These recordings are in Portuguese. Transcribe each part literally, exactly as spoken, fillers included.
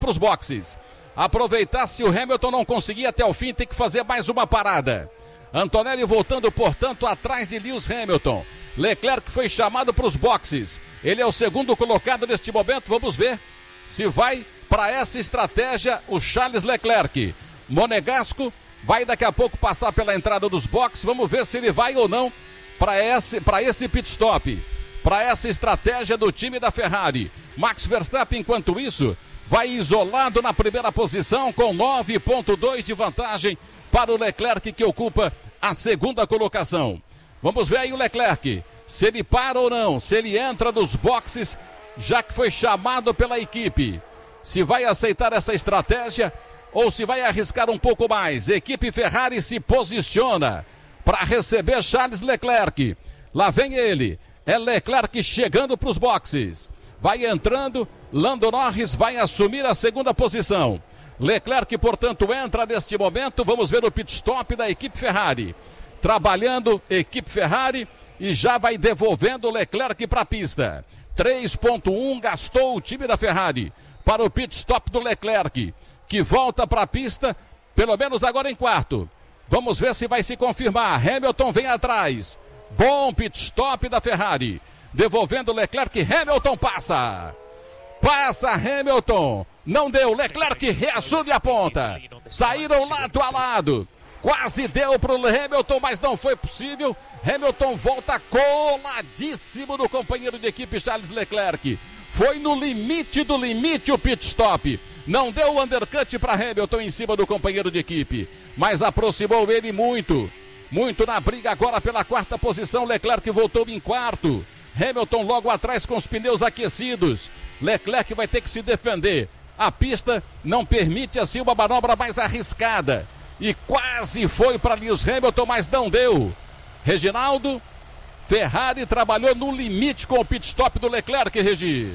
para os boxes. Aproveitar, se o Hamilton não conseguir até o fim, tem que fazer mais uma parada. Antonelli voltando, portanto, atrás de Lewis Hamilton. Leclerc foi chamado para os boxes. Ele é o segundo colocado neste momento. Vamos ver se vai para essa estratégia o Charles Leclerc. Monegasco vai daqui a pouco passar pela entrada dos boxes. Vamos ver se ele vai ou não para esse, para esse pit stop, para essa estratégia do time da Ferrari. Max Verstappen, enquanto isso, vai isolado na primeira posição com nove ponto dois de vantagem para o Leclerc, que ocupa a segunda colocação. Vamos ver aí o Leclerc, se ele para ou não, se ele entra nos boxes, já que foi chamado pela equipe. Se vai aceitar essa estratégia ou se vai arriscar um pouco mais. Equipe Ferrari se posiciona para receber Charles Leclerc. Lá vem ele, é Leclerc chegando para os boxes. Vai entrando, Lando Norris vai assumir a segunda posição. Leclerc, portanto, entra neste momento. Vamos ver o pit stop da equipe Ferrari. Trabalhando, equipe Ferrari, e já vai devolvendo o Leclerc para a pista. três ponto um gastou o time da Ferrari para o pit stop do Leclerc, que volta para a pista, pelo menos agora em quarto. Vamos ver se vai se confirmar. Hamilton vem atrás. Bom pit stop da Ferrari. Devolvendo o Leclerc, Hamilton passa. Passa Hamilton. Não deu, Leclerc reassume a ponta. Saíram lado a lado. Quase deu para o Hamilton, mas não foi possível. Hamilton volta coladíssimo no companheiro de equipe Charles Leclerc. Foi no limite do limite o pit stop. Não deu o undercut para Hamilton em cima do companheiro de equipe, mas aproximou ele muito. Muito na briga agora pela quarta posição. Leclerc voltou em quarto. Hamilton logo atrás com os pneus aquecidos. Leclerc vai ter que se defender. A pista não permite assim uma manobra mais arriscada. E quase foi para Lewis Hamilton, mas não deu. Reginaldo, Ferrari trabalhou no limite com o pit stop do Leclerc, Regi.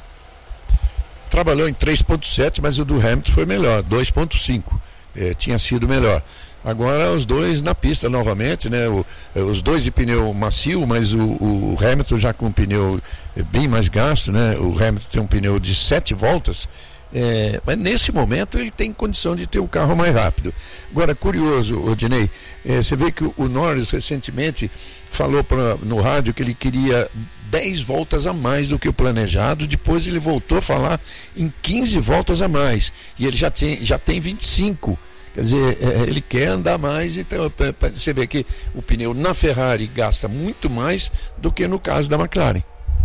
Trabalhou em três ponto sete, mas o do Hamilton foi melhor, dois ponto cinco. É, tinha sido melhor. Agora os dois na pista novamente, né? O, os dois de pneu macio, mas o, o Hamilton já com um pneu bem mais gasto, né? O Hamilton tem um pneu de sete voltas. É, mas nesse momento ele tem condição de ter o carro mais rápido. Agora, curioso, Odinei, é, você vê que o, o Norris recentemente falou pra, no rádio que ele queria dez voltas a mais do que o planejado. Depois ele voltou a falar em quinze voltas a mais, e ele já tem, já tem vinte e cinco. Quer dizer, é, ele quer andar mais. Então você vê que o pneu na Ferrari gasta muito mais do que no caso da McLaren.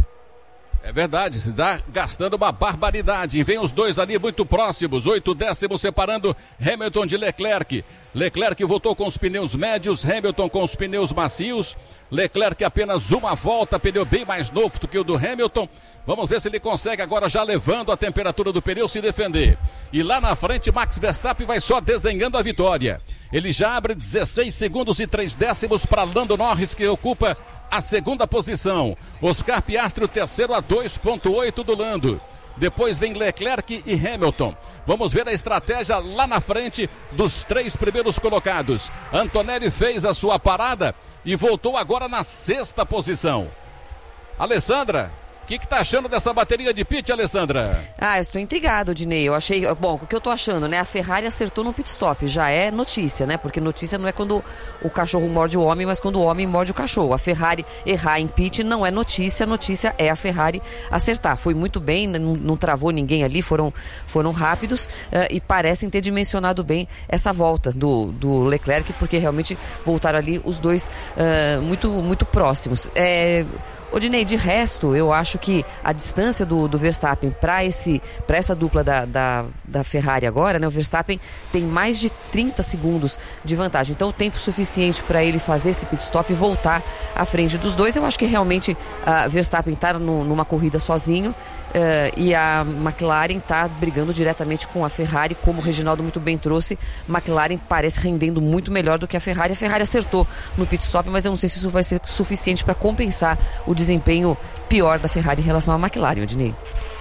É verdade, se está gastando uma barbaridade. E vem os dois ali muito próximos, oito décimos separando Hamilton de Leclerc. Leclerc voltou com os pneus médios, Hamilton com os pneus macios. Leclerc apenas uma volta, pneu bem mais novo do que o do Hamilton. Vamos ver se ele consegue agora, já levando a temperatura do pneu, se defender. E lá na frente, Max Verstappen vai só desenhando a vitória. Ele já abre dezesseis segundos e três décimos para Lando Norris, que ocupa a segunda posição. Oscar Piastri, o terceiro, a dois ponto oito do Lando. Depois vem Leclerc e Hamilton. Vamos ver a estratégia lá na frente dos três primeiros colocados. Antonelli fez a sua parada e voltou agora na sexta posição. Alessandra, o que que tá achando dessa bateria de pit, Alessandra? Ah, eu estou intrigado, Dinei. Eu achei, bom, o que eu tô achando, né? A Ferrari acertou no pit stop, já é notícia, né? Porque notícia não é quando o cachorro morde o homem, mas quando o homem morde o cachorro. A Ferrari errar em pit não é notícia, notícia é a Ferrari acertar. Foi muito bem, não, não travou ninguém ali, foram, foram rápidos uh, e parecem ter dimensionado bem essa volta do, do Leclerc, porque realmente voltaram ali os dois uh, muito, muito próximos. É... Odinei, de resto, eu acho que a distância do, do Verstappen para esse, para essa dupla da, da, da Ferrari agora, né? O Verstappen tem mais de trinta segundos de vantagem. Então, o tempo suficiente para ele fazer esse pit stop e voltar à frente dos dois. Eu acho que realmente a Verstappen está numa corrida sozinho. Uh, e a McLaren está brigando diretamente com a Ferrari, como o Reginaldo muito bem trouxe. McLaren parece rendendo muito melhor do que a Ferrari. A Ferrari acertou no pit stop, mas eu não sei se isso vai ser suficiente para compensar o desempenho pior da Ferrari em relação à McLaren, Odinei.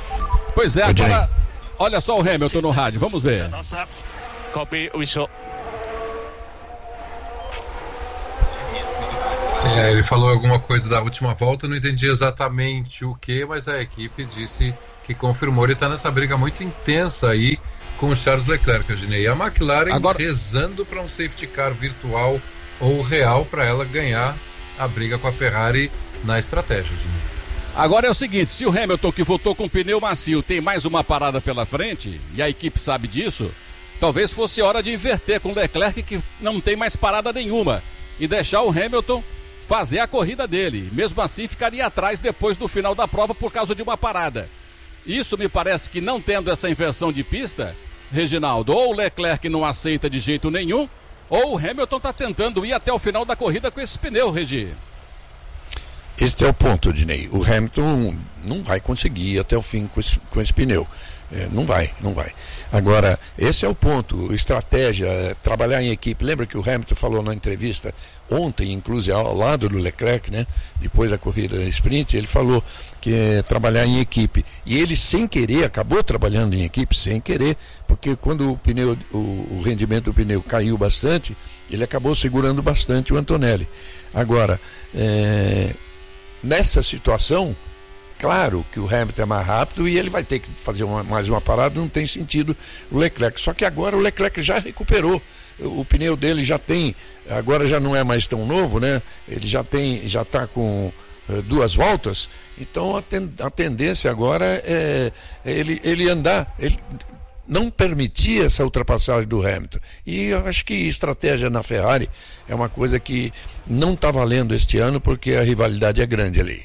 Pois é, agora olha só o Hamilton no rádio, vamos ver. É, ele falou alguma coisa da última volta, não entendi exatamente o que, mas a equipe disse que confirmou, ele está nessa briga muito intensa aí com o Charles Leclerc, Adinei. E a McLaren Agora... rezando para um safety car virtual ou real para ela ganhar a briga com a Ferrari na estratégia, Adinei. Agora é o seguinte, se o Hamilton, que voltou com pneu macio, tem mais uma parada pela frente, e a equipe sabe disso, talvez fosse hora de inverter com o Leclerc, que não tem mais parada nenhuma, e deixar o Hamilton fazer a corrida dele. Mesmo assim, ficaria atrás depois do final da prova por causa de uma parada. Isso me parece que, não tendo essa inversão de pista, Reginaldo, ou o Leclerc não aceita de jeito nenhum, ou o Hamilton está tentando ir até o final da corrida com esse pneu, Regi. Este é o ponto, Odinei. O Hamilton não vai conseguir ir até o fim com esse, com esse pneu. É, não vai, não vai. Agora, esse é o ponto, estratégia, é, trabalhar em equipe. Lembra que o Hamilton falou na entrevista ontem, inclusive ao lado do Leclerc, né? Depois da corrida sprint, ele falou que é trabalhar em equipe. E ele, sem querer, acabou trabalhando em equipe, sem querer, porque quando o pneu, o, o rendimento do pneu caiu bastante, ele acabou segurando bastante o Antonelli. Agora, é, nessa situação, claro que o Hamilton é mais rápido e ele vai ter que fazer uma, mais uma parada, não tem sentido o Leclerc. Só que agora o Leclerc já recuperou, o, o pneu dele já tem, agora já não é mais tão novo, né? Ele já tem, já está com uh, duas voltas, então a, ten, a tendência agora é, é ele, ele andar, ele não permitir essa ultrapassagem do Hamilton. E eu acho que estratégia na Ferrari é uma coisa que não está valendo este ano, porque a rivalidade é grande ali.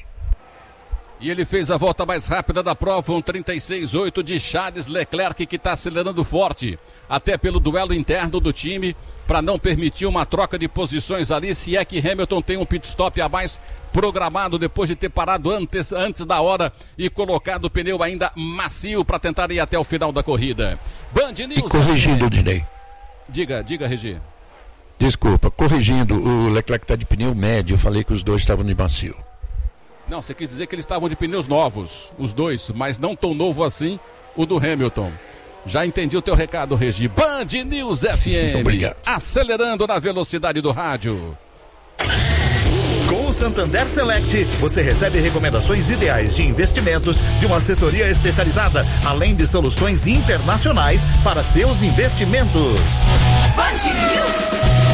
E ele fez a volta mais rápida da prova, um trinta e seis oito de Charles Leclerc, que está acelerando forte, até pelo duelo interno do time, para não permitir uma troca de posições ali, se é que Hamilton tem um pit stop a mais programado depois de ter parado antes, antes da hora e colocado o pneu ainda macio para tentar ir até o final da corrida. Band News. E corrigindo, Dinei. Diga, diga, Regi. Desculpa, corrigindo, o Leclerc está de pneu médio, eu falei que os dois estavam de macio. Não, você quis dizer que eles estavam de pneus novos, os dois, mas não tão novo assim o do Hamilton. Já entendi o teu recado, Regi. Band News F M. Obrigado. Acelerando na velocidade do rádio. Com o Santander Select, você recebe recomendações ideais de investimentos de uma assessoria especializada, além de soluções internacionais para seus investimentos. Band News.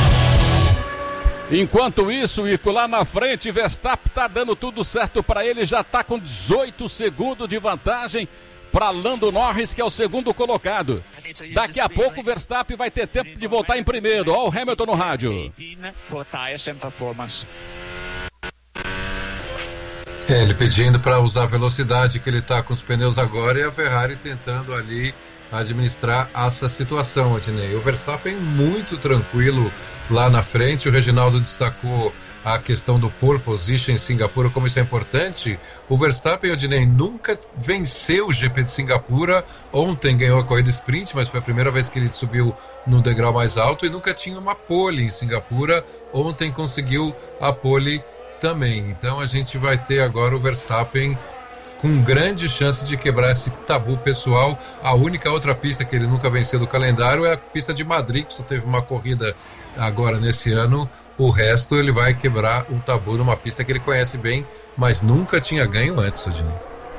Enquanto isso, Ico, lá na frente, Verstappen tá dando tudo certo para ele, já tá com dezoito segundos de vantagem para Lando Norris, que é o segundo colocado. Daqui a pouco o Verstappen vai ter tempo de voltar em primeiro. Ó, o Hamilton no rádio. É, ele pedindo para usar a velocidade que ele tá com os pneus agora, e a Ferrari tentando ali administrar essa situação, Adinei. O Verstappen muito tranquilo lá na frente. O Reginaldo destacou a questão do pole position em Singapura, como isso é importante. O Verstappen, Adinei, nunca venceu o G P de Singapura. Ontem ganhou a corrida sprint, mas foi a primeira vez que ele subiu no degrau mais alto, e nunca tinha uma pole em Singapura. Ontem conseguiu a pole também. Então a gente vai ter agora o Verstappen com grande chance de quebrar esse tabu pessoal. A única outra pista que ele nunca venceu do calendário é a pista de Madrid, que só teve uma corrida agora nesse ano. O resto ele vai quebrar um tabu numa pista que ele conhece bem, mas nunca tinha ganho antes, Odinei.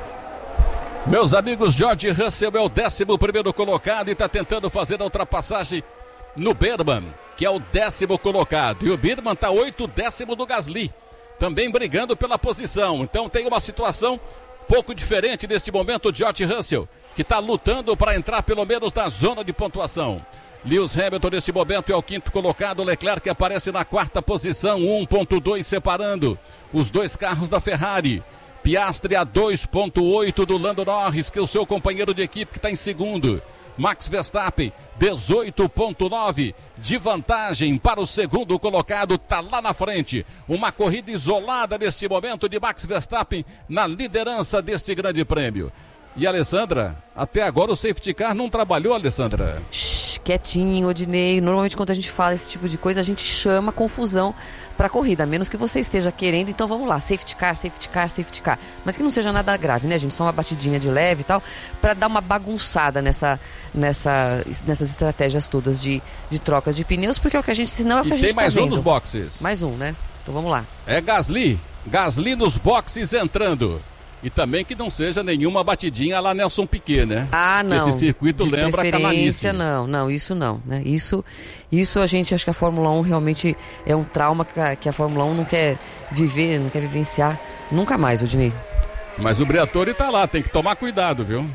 Meus amigos, George Russell é o décimo primeiro colocado e está tentando fazer a ultrapassagem no Birdman, que é o décimo colocado. E o Birdman está oito décimo do Gasly, também brigando pela posição. Então tem uma situação pouco diferente neste momento. George Russell, que está lutando para entrar pelo menos na zona de pontuação. Lewis Hamilton neste momento é o quinto colocado. Leclerc aparece na quarta posição, um ponto dois separando os dois carros da Ferrari. Piastri a dois ponto oito do Lando Norris, que é o seu companheiro de equipe, que está em segundo. Max Verstappen, dezoito ponto nove de vantagem para o segundo colocado, está lá na frente. Uma corrida isolada neste momento de Max Verstappen na liderança deste grande prêmio. E Alessandra, até agora o safety car não trabalhou, Alessandra? Shhh, quietinho, Odinei. Normalmente quando a gente fala esse tipo de coisa, a gente chama confusão para a corrida, a menos que você esteja querendo. Então vamos lá, safety car, safety car, safety car. Mas que não seja nada grave, né, gente? Só uma batidinha de leve e tal, para dar uma bagunçada nessa, nessa, nessas estratégias todas de, de trocas de pneus, porque é o que a gente, senão é o que e a gente tem mais tá um vendo. nos boxes. Mais um, né? Então vamos lá. É Gasly. Gasly nos boxes entrando. E também que não seja nenhuma batidinha lá Nelson Piquet, né? Ah, não. Esse circuito de lembra a canalice. Não, não, isso não, né? Isso, isso a gente acha que a Fórmula um realmente é um trauma que a, que a Fórmula um não quer viver, não quer vivenciar nunca mais, Odinei. Mas o Briatore tá lá, tem que tomar cuidado, viu?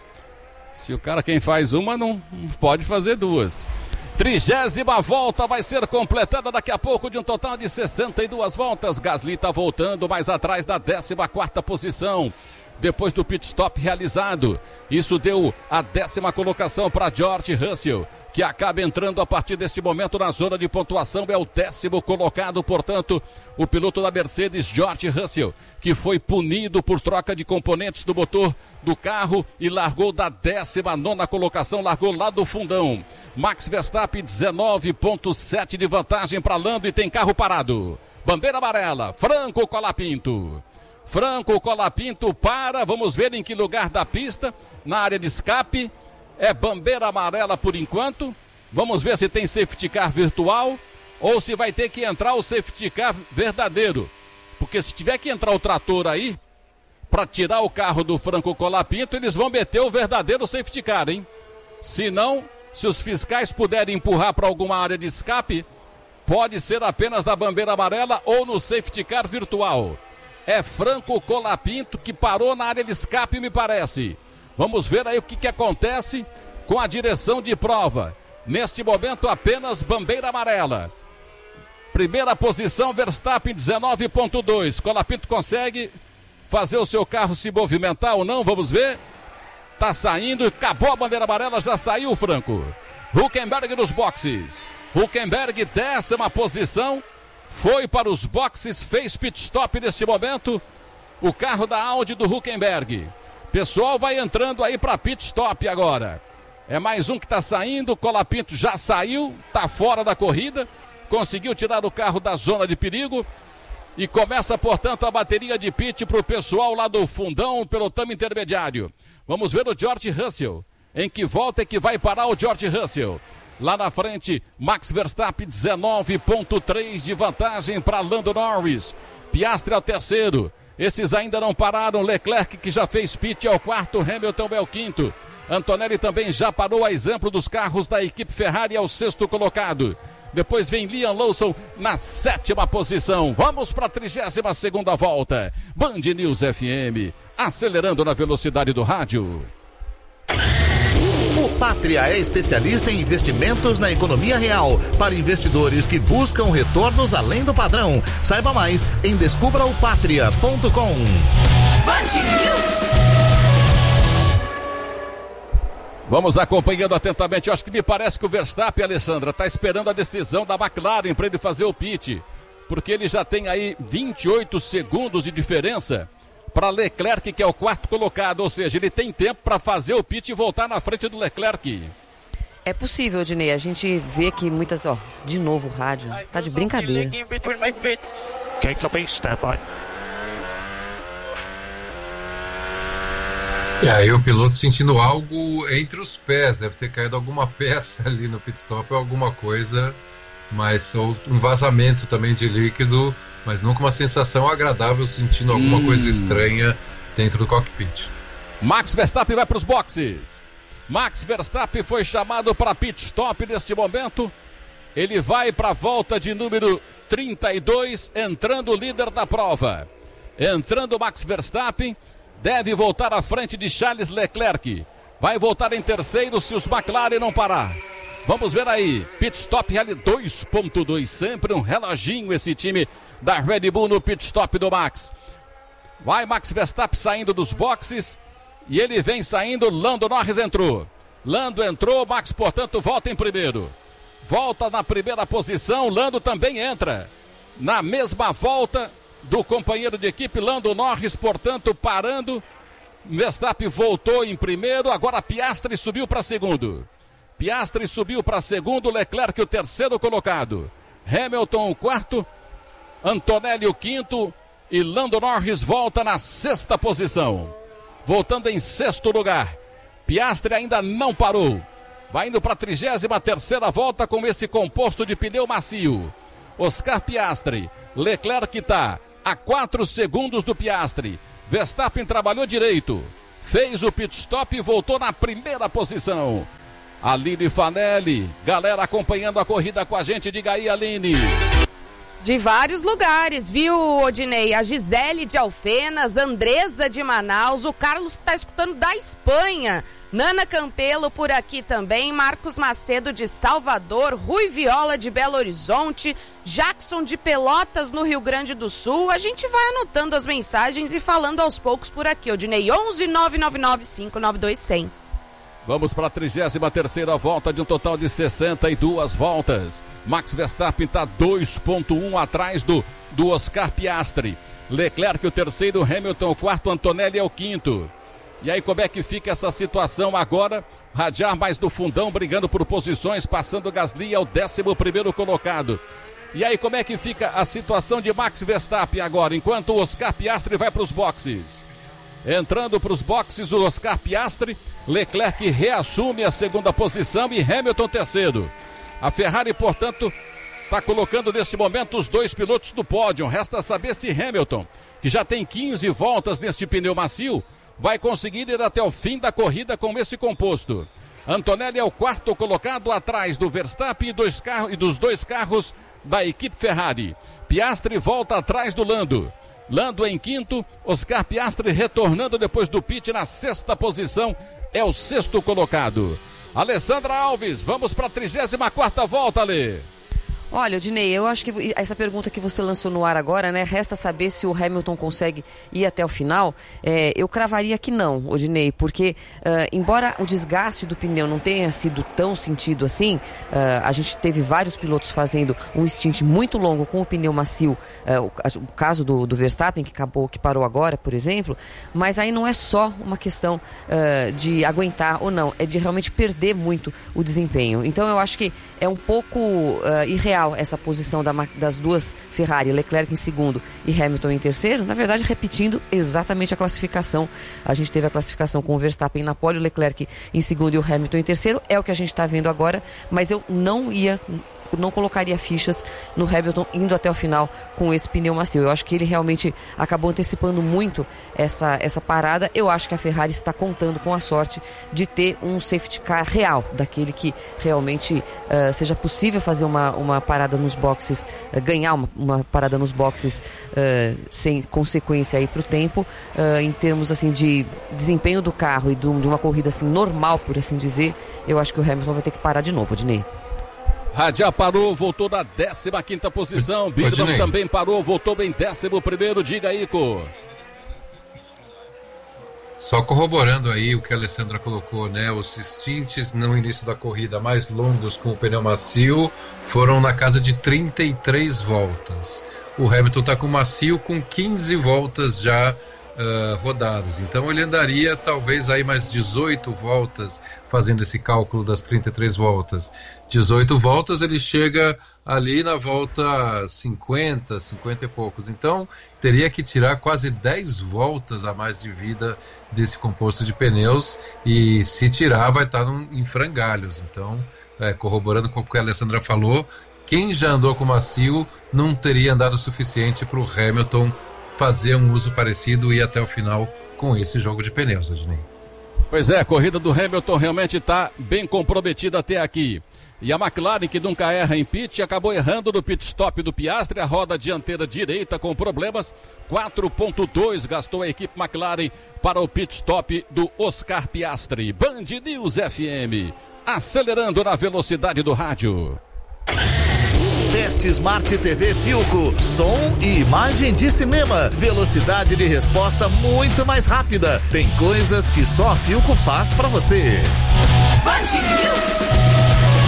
Se o cara quem faz uma não pode fazer duas. Trigésima volta vai ser completada daqui a pouco de um total de sessenta e duas voltas. Gasly está voltando mais atrás da décima quarta posição. Depois do pit stop realizado. Isso deu a décima colocação para George Russell, que acaba entrando a partir deste momento na zona de pontuação. É o décimo colocado, portanto, o piloto da Mercedes, George Russell, que foi punido por troca de componentes do motor do carro e largou da décima nona colocação, largou lá do fundão. Max Verstappen, dezenove ponto sete de vantagem para Lando e tem carro parado. Bandeira amarela, Franco Colapinto. Franco Colapinto para, vamos ver em que lugar da pista, na área de escape. É bandeira amarela por enquanto. Vamos ver se tem safety car virtual ou se vai ter que entrar o safety car verdadeiro. Porque se tiver que entrar o trator aí, para tirar o carro do Franco Colapinto, eles vão meter o verdadeiro safety car, hein? Se não, se os fiscais puderem empurrar para alguma área de escape, pode ser apenas da bandeira amarela ou no safety car virtual. É Franco Colapinto que parou na área de escape, me parece. Vamos ver aí o que, que acontece com a direção de prova. Neste momento, apenas bandeira amarela. Primeira posição, Verstappen, dezenove ponto dois. Colapinto consegue fazer o seu carro se movimentar ou não? Vamos ver. Tá saindo, acabou a bandeira amarela, já saiu o Franco. Hülkenberg nos boxes. Hülkenberg, décima posição. Foi para os boxes, fez pit stop neste momento. O carro da Audi do Hülkenberg. Pessoal vai entrando aí para pit stop agora. É mais um que está saindo. Colapinto já saiu, está fora da corrida. Conseguiu tirar o carro da zona de perigo. E começa, portanto, a bateria de pit para o pessoal lá do fundão, pelotão intermediário. Vamos ver o George Russell. Em que volta é que vai parar o George Russell? Lá na frente, Max Verstappen, dezenove ponto três de vantagem para Lando Norris. Piastri é o terceiro. Esses ainda não pararam. Leclerc, que já fez pit, é o quarto. Hamilton é o quinto. Antonelli também já parou, a exemplo dos carros da equipe Ferrari, é o sexto colocado. Depois vem Liam Lawson na sétima posição. Vamos para a trigésima segunda volta. Band News F M, acelerando na velocidade do rádio. O Pátria é especialista em investimentos na economia real para investidores que buscam retornos além do padrão. Saiba mais em descubra o pátria ponto com. Vamos acompanhando atentamente. Eu acho que me parece que o Verstappen, Alessandra, está esperando a decisão da McLaren para ele fazer o pit, porque ele já tem aí vinte e oito segundos de diferença para Leclerc, que é o quarto colocado, ou seja, ele tem tempo para fazer o pit e voltar na frente do Leclerc. É possível, Dinei, a gente vê que muitas, ó, de novo o rádio, tá de brincadeira. E aí o piloto sentindo algo entre os pés, deve ter caído alguma peça ali no pit stop ou alguma coisa, mas ou um vazamento também de líquido, mas nunca uma sensação agradável, sentindo alguma hum. coisa estranha dentro do cockpit. Max Verstappen vai para os boxes. Max Verstappen foi chamado para pit stop neste momento. Ele vai para a volta de número trinta e dois, entrando o líder da prova. Entrando Max Verstappen, deve voltar à frente de Charles Leclerc. Vai voltar em terceiro se os McLaren não parar. Vamos ver aí, pit stop Rally dois ponto dois, sempre um reloginho esse time da Red Bull no pit stop do Max. Vai Max Verstappen saindo dos boxes e ele vem saindo, Lando Norris entrou. Lando entrou, Max, portanto, volta em primeiro. Volta na primeira posição, Lando também entra. Na mesma volta do companheiro de equipe, Lando Norris, portanto, parando. Verstappen voltou em primeiro, agora Piastri subiu para segundo. Piastri subiu para segundo, Leclerc o terceiro colocado. Hamilton o quarto, Antonelli o quinto e Lando Norris volta na sexta posição. Voltando em sexto lugar. Piastri ainda não parou. Vai indo para a trigésima terceira volta com esse composto de pneu macio. Oscar Piastri, Leclerc está a quatro segundos do Piastri. Verstappen trabalhou direito, fez o pit stop e voltou na primeira posição. Aline Fanelli, galera acompanhando a corrida com a gente, diga aí, Aline. De vários lugares, viu, Odinei? A Gisele de Alfenas, Andresa de Manaus, o Carlos está escutando da Espanha, Nana Campelo por aqui também, Marcos Macedo de Salvador, Rui Viola de Belo Horizonte, Jackson de Pelotas no Rio Grande do Sul. A gente vai anotando as mensagens e falando aos poucos por aqui, Odinei. onze nove nove nove cinco nove dois zero zero. Vamos para a trigésima terceira volta de um total de sessenta e duas voltas. Max Verstappen está dois ponto um atrás do, do Oscar Piastri. Leclerc o terceiro, Hamilton o quarto, Antonelli é o quinto. E aí como é que fica essa situação agora? Radiar mais do fundão, brigando por posições, passando Gasly ao décimo primeiro colocado. E aí como é que fica a situação de Max Verstappen agora, enquanto o Oscar Piastri vai para os boxes? Entrando para os boxes o Oscar Piastri, Leclerc reassume a segunda posição e Hamilton terceiro. A Ferrari, portanto, está colocando neste momento os dois pilotos do pódio. Resta saber se Hamilton, que já tem quinze voltas neste pneu macio, vai conseguir ir até o fim da corrida com esse composto. Antonelli é o quarto colocado atrás do Verstappen e, dois carros, e dos dois carros da equipe Ferrari. Piastri volta atrás do Lando. Lando em quinto, Oscar Piastri retornando depois do pit na sexta posição, é o sexto colocado. Alessandra Alves, vamos para a trigésima quarta volta, Lê. Olha, Odinei, eu acho que essa pergunta que você lançou no ar agora, né? Resta saber se o Hamilton consegue ir até o final. É, eu cravaria que não, Odinei, porque uh, embora o desgaste do pneu não tenha sido tão sentido assim, uh, a gente teve vários pilotos fazendo um stint muito longo com o pneu macio, uh, o, o caso do, do Verstappen, que acabou, que parou agora, por exemplo, mas aí não é só uma questão uh, de aguentar ou não, é de realmente perder muito o desempenho. Então eu acho que é um pouco uh, irreal essa posição da, das duas Ferrari, Leclerc em segundo e Hamilton em terceiro, na verdade repetindo exatamente a classificação. A gente teve a classificação com o Verstappen na pole, o Leclerc em segundo e o Hamilton em terceiro, é o que a gente está vendo agora, mas eu não ia... não colocaria fichas no Hamilton indo até o final com esse pneu macio. Eu acho que ele realmente acabou antecipando muito essa, essa parada. Eu acho que a Ferrari está contando com a sorte de ter um safety car real, daquele que realmente uh, seja possível fazer uma, uma parada nos boxes, uh, ganhar uma, uma parada nos boxes uh, sem consequência aí para o tempo, uh, em termos assim de desempenho do carro e do, de uma corrida assim normal, por assim dizer. Eu acho que o Hamilton vai ter que parar de novo, Odinei. Radia parou, voltou na décima quinta posição. Birman também parou, voltou bem décimo primeiro. Diga aí, Ico. Só corroborando aí o que a Alessandra colocou, né? Os stints no início da corrida mais longos com o pneu macio foram na casa de trinta e três voltas. O Hamilton está com macio com quinze voltas já uh, rodadas. Então ele andaria talvez aí mais dezoito voltas, fazendo esse cálculo das trinta e três voltas. dezoito voltas, ele chega ali na volta cinquenta, cinquenta e poucos. Então, teria que tirar quase dez voltas a mais de vida desse composto de pneus. E se tirar, vai estar num, em frangalhos. Então, é, corroborando com o que a Alessandra falou, quem já andou com macio não teria andado o suficiente para o Hamilton fazer um uso parecido e ir até o final com esse jogo de pneus, Odinei. Pois é, a corrida do Hamilton realmente está bem comprometida até aqui. E a McLaren, que nunca erra em pit, acabou errando no pit stop do Piastri, a roda dianteira direita com problemas. quatro ponto dois gastou a equipe McLaren para o pit stop do Oscar Piastri. Band News F M, acelerando na velocidade do rádio. Teste Smart T V Philco, som e imagem de cinema, velocidade de resposta muito mais rápida. Tem coisas que só a Philco faz pra você. Band News.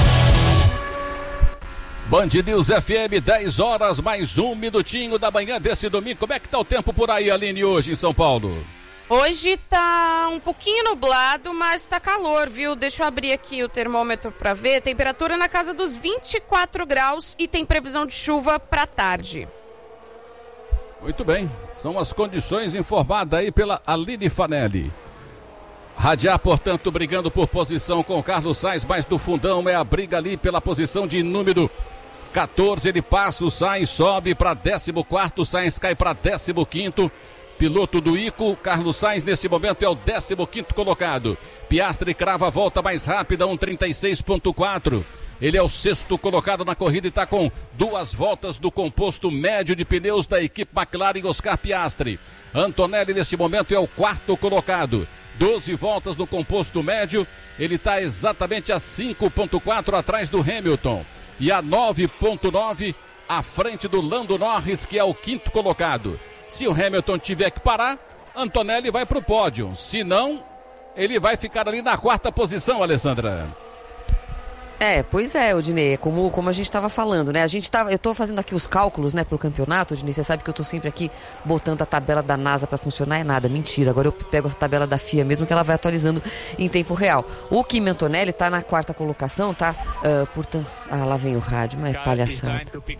Band News F M, dez horas mais um minutinho da manhã desse domingo. Como é que tá o tempo por aí, Aline, hoje em São Paulo? Hoje tá um pouquinho nublado, mas tá calor, viu? Deixa eu abrir aqui o termômetro para ver. Temperatura na casa dos vinte e quatro graus e tem previsão de chuva para tarde. Muito bem, são as condições informadas aí pela Aline Fanelli. Radiar, portanto, brigando por posição com o Carlos Sainz, mas do fundão é a briga ali pela posição de número quatorze. Ele passa, o Sainz sobe para décimo quarto, o Sainz cai para décimo quinto. piloto do Ico, Carlos Sainz, neste momento é o décimo quinto colocado. Piastri crava a volta mais rápida, um trinta e seis ponto quatro. Ele é o sexto colocado na corrida e está com duas voltas do composto médio de pneus da equipe McLaren, Oscar Piastri. Antonelli, neste momento, é o quarto colocado. doze voltas no composto médio. Ele está exatamente a cinco ponto quatro atrás do Hamilton. E a nove ponto nove à frente do Lando Norris, que é o quinto colocado. Se o Hamilton tiver que parar, Antonelli vai para o pódio. Se não, ele vai ficar ali na quarta posição, Alessandra. É, pois é, Odinei, como, como a gente estava falando, né? A gente tava, eu estou fazendo aqui os cálculos, né, pro campeonato, Odinei, você sabe que eu estou sempre aqui botando a tabela da NASA para funcionar, é nada, mentira. Agora eu pego a tabela da F I A mesmo, que ela vai atualizando em tempo real. O Kimi Antonelli está na quarta colocação, tá? Uh, portanto, ah, lá vem o rádio, mas é palhação.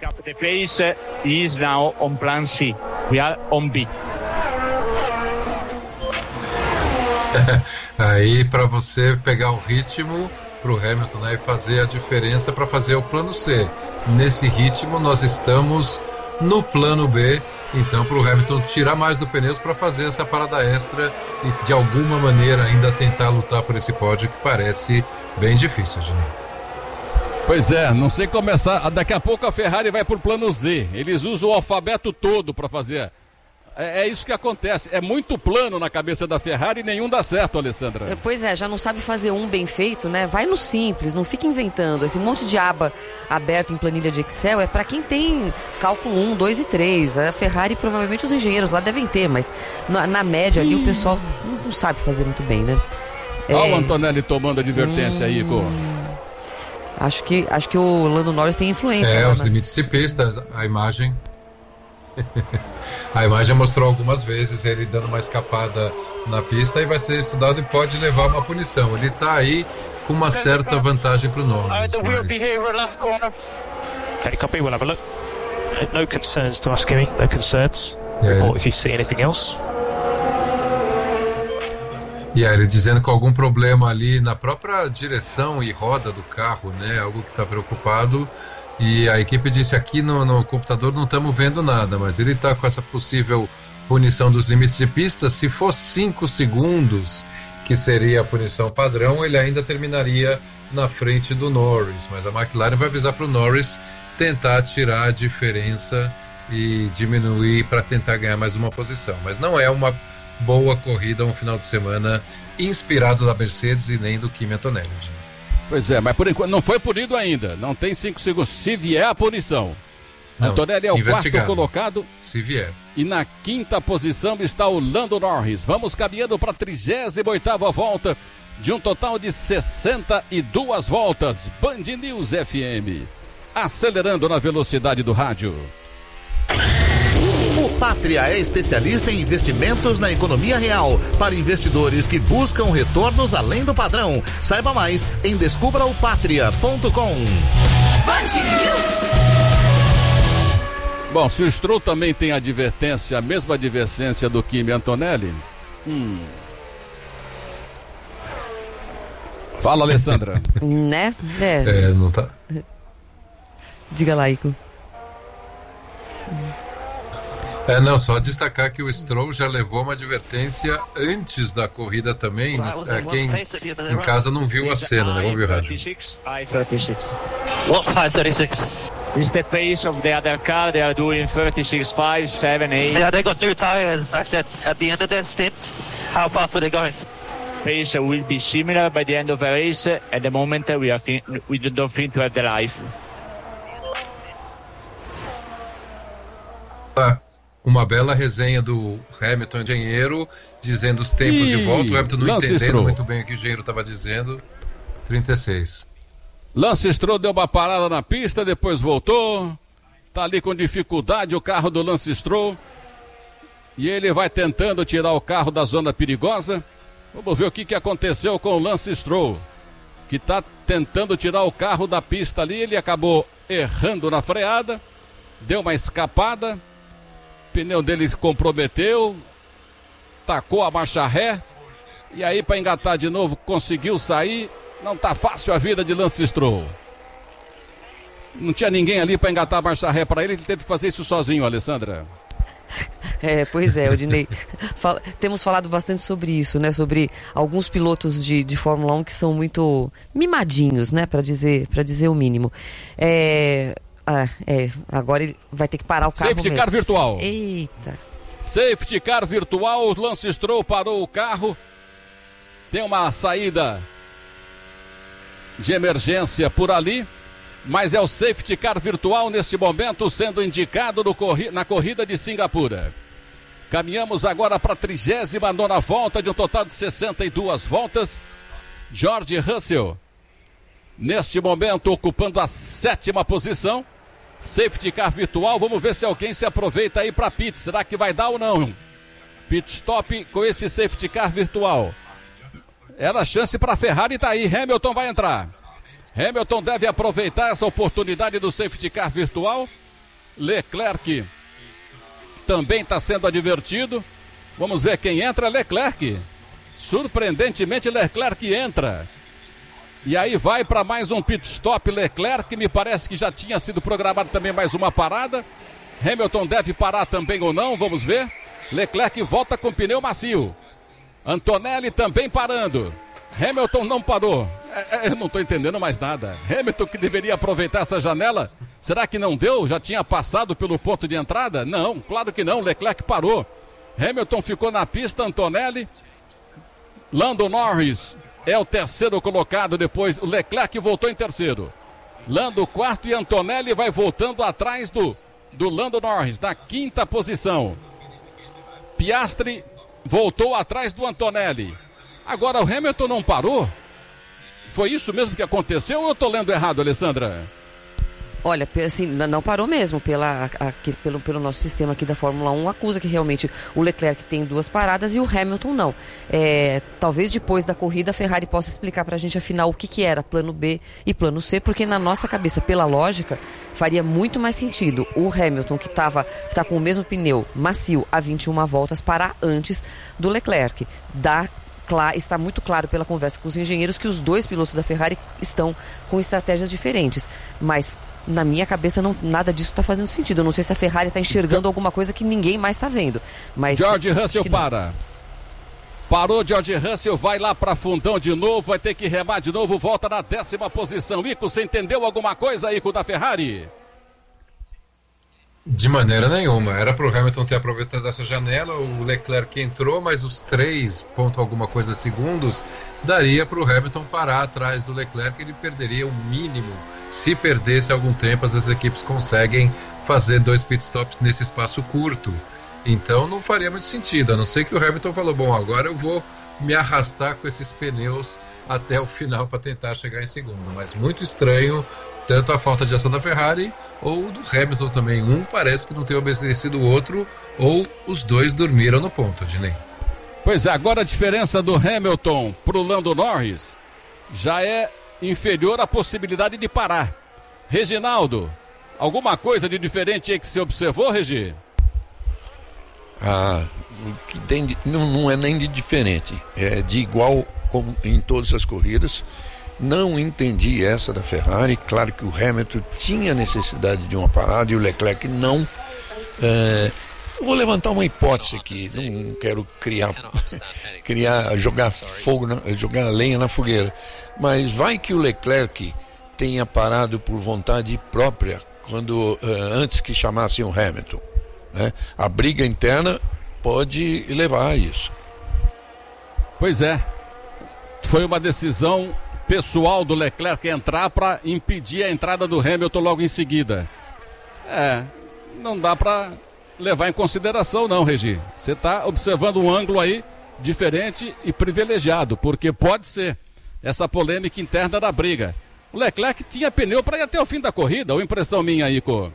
Aí, para você pegar o ritmo para o Hamilton, né, e fazer a diferença para fazer o plano C. Nesse ritmo, nós estamos no plano B, então para o Hamilton tirar mais do pneus para fazer essa parada extra e de alguma maneira ainda tentar lutar por esse pódio, que parece bem difícil, Juninho. Pois é, não sei começar. Daqui a pouco a Ferrari vai pro plano Z. Eles usam o alfabeto todo para fazer. É, é isso que acontece. É muito plano na cabeça da Ferrari e nenhum dá certo, Alessandra. Pois é, já não sabe fazer um bem feito, né? Vai no simples, não fica inventando. Esse monte de aba aberta em planilha de Excel é para quem tem cálculo um, dois e três. A Ferrari, provavelmente os engenheiros lá devem ter, mas na, na média ali o pessoal não, não sabe fazer muito bem, né? Olha é... o Antonelli tomando advertência hum... aí, Ico. Acho que, acho que o Lando Norris tem influência. É, né, os na... limites de pista, a imagem... A imagem mostrou algumas vezes ele dando uma escapada na pista e vai ser estudado e pode levar uma punição. Ele está aí com uma certa vantagem para o Norris. Mas... Okay, copy, we'll have a look. No concerns to us, Kimi, no concerns. Report if you see anything else. E aí, ele dizendo com algum problema ali na própria direção e roda do carro, né? Algo que está preocupado. E a equipe disse aqui no, no computador não estamos vendo nada, mas ele está com essa possível punição dos limites de pista. Se for cinco segundos, que seria a punição padrão, ele ainda terminaria na frente do Norris. Mas a McLaren vai avisar para o Norris tentar tirar a diferença e diminuir para tentar ganhar mais uma posição. Mas não é uma boa corrida, um final de semana inspirado da Mercedes e nem do Kimi Antonelli. Pois é, mas por enquanto não foi punido ainda. Não tem cinco segundos. Se vier a punição. Não, Antonelli é o quarto colocado. Se vier. E na quinta posição está o Lando Norris. Vamos caminhando para a trigésima oitava volta de um total de sessenta e duas voltas. Band News F M. Acelerando na velocidade do rádio. O Pátria é especialista em investimentos na economia real para investidores que buscam retornos além do padrão. Saiba mais em descubra o pátria ponto com. Bom, se o Stroll também tem advertência, a mesma advertência do Kimi Antonelli. Hum. Fala, Alessandra. Né? É. é, não tá. Diga lá, Ico. É, não, só destacar que o Stroll já levou uma advertência antes da corrida também. É, quem em casa não viu a cena, né? Vamos ver o rádio. What's I thirty-six? It's the pace of the other car. They are doing thirty-six, five, seven, eight. Yeah, they got new tires. I said at the end of their stint, how fast were they going? Pace will be similar by the end of the race. At the moment, we are we don't think to have the life. Ah. Uma bela resenha do Hamilton, engenheiro, dizendo os tempos e de volta. O Hamilton não Lance entendendo Stroll. muito bem o que o engenheiro estava dizendo. trinta e seis. Lance Stroll deu uma parada na pista, depois voltou. Tá ali com dificuldade o carro do Lance Stroll. E ele vai tentando tirar o carro da zona perigosa. Vamos ver o que, que aconteceu com o Lance Stroll, que tá tentando tirar o carro da pista ali. Ele acabou errando na freada, deu uma escapada. O pneu dele se comprometeu, tacou a marcha ré, e aí para engatar de novo conseguiu sair. Não tá fácil a vida de Lance Stroll. Não tinha ninguém ali para engatar a marcha ré para ele, ele teve que fazer isso sozinho, Alessandra. É, pois é, Odinei. Fala, temos falado bastante sobre isso, né? Sobre alguns pilotos de, de Fórmula um que são muito mimadinhos, né? Para dizer, para dizer o mínimo. É, ah, é, agora ele vai ter que parar o carro Safety mesmo. car virtual. Eita. Safety car virtual, Lance Stroll parou o carro. Tem uma saída de emergência por ali, mas é o safety car virtual neste momento sendo indicado no corri- na corrida de Singapura. Caminhamos agora para a trigésima nona volta de um total de sessenta e duas voltas. George Russell, neste momento, ocupando a sétima posição. Safety car virtual, vamos ver se alguém se aproveita aí para pit. Será que vai dar ou não? Pit stop com esse safety car virtual. Era a chance para a Ferrari, tá aí. Hamilton vai entrar. Hamilton deve aproveitar essa oportunidade do safety car virtual. Leclerc também está sendo advertido. Vamos ver quem entra. Leclerc. Surpreendentemente, Leclerc entra. E aí vai para mais um pit stop. Leclerc, me parece que já tinha sido programado também mais uma parada. Hamilton deve parar também ou não, vamos ver. Leclerc volta com pneu macio. Antonelli também parando. Hamilton não parou. É, é, eu não estou entendendo mais nada. Hamilton que deveria aproveitar essa janela. Será que não deu? Já tinha passado pelo ponto de entrada? Não, claro que não. Leclerc parou. Hamilton ficou na pista. Antonelli. Lando Norris é o terceiro colocado depois. O Leclerc voltou em terceiro. Lando quarto e Antonelli vai voltando atrás do, do Lando Norris na quinta posição. Piastri voltou atrás do Antonelli. Agora o Hamilton não parou? Foi isso mesmo que aconteceu ou eu estou lendo errado, Alessandra? Olha, assim, não parou mesmo pela, aqui, pelo, pelo nosso sistema aqui da Fórmula um, acusa que realmente o Leclerc tem duas paradas e o Hamilton não. É, talvez depois da corrida a Ferrari possa explicar pra gente afinal o que, que era plano B e plano C, porque na nossa cabeça, pela lógica, faria muito mais sentido o Hamilton, que estava que tá com o mesmo pneu macio a vinte e uma voltas, parar antes do Leclerc. Dá Está muito claro pela conversa com os engenheiros que os dois pilotos da Ferrari estão com estratégias diferentes, mas na minha cabeça não, nada disso está fazendo sentido. Eu não sei se a Ferrari está enxergando alguma coisa que ninguém mais está vendo. Mas George Russell para. Parou George Russell, vai lá para fundão de novo, vai ter que remar de novo, volta na décima posição. Ico, você entendeu alguma coisa, Ico, da Ferrari? De maneira nenhuma. Era para o Hamilton ter aproveitado essa janela. O Leclerc entrou, mas os três ponto alguma coisa segundos daria para o Hamilton parar atrás do Leclerc. Ele perderia o mínimo. Se perdesse algum tempo, as equipes conseguem fazer dois pitstops nesse espaço curto. Então não faria muito sentido, a não ser que o Hamilton falou, bom, agora eu vou me arrastar com esses pneus até o final para tentar chegar em segundo. Mas muito estranho, tanto a falta de ação da Ferrari ou do Hamilton também. Um parece que não tem obedecido o outro, ou os dois dormiram no ponto, Dinei. Pois é, agora a diferença do Hamilton pro Lando Norris já é inferior à possibilidade de parar. Reginaldo, alguma coisa de diferente aí que você observou, Regi? Ah, o que tem de, não, não é nem de diferente, é de igual como em todas as corridas. Não entendi essa da Ferrari. Claro que o Hamilton tinha necessidade de uma parada e o Leclerc não. É, eu vou levantar uma hipótese aqui, não quero criar, criar jogar fogo, na, jogar lenha na fogueira, mas vai que o Leclerc tenha parado por vontade própria quando uh, antes que chamassem o Hamilton, né? A briga interna pode levar a isso. Pois é, foi uma decisão pessoal do Leclerc entrar para impedir a entrada do Hamilton logo em seguida. É, não dá para levar em consideração não, Regi. Você está observando um ângulo aí diferente e privilegiado, porque pode ser essa polêmica interna da briga. O Leclerc tinha pneu para ir até o fim da corrida, ou impressão minha, Ico?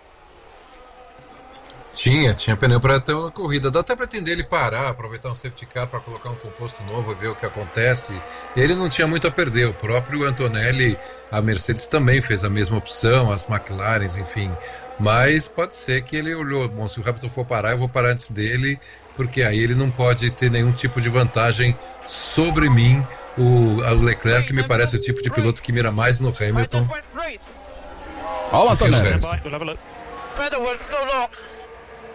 Tinha, tinha pneu para até a corrida. Dá até para entender ele parar, aproveitar um safety car para colocar um composto novo e ver o que acontece. Ele não tinha muito a perder. O próprio Antonelli, a Mercedes também fez a mesma opção, as McLarens, enfim. Mas pode ser que ele olhou, bom, se o Hamilton for parar, eu vou parar antes dele, porque aí ele não pode ter nenhum tipo de vantagem sobre mim. O Leclerc me parece o tipo de piloto que mira mais no Hamilton. Olha o Antonelli.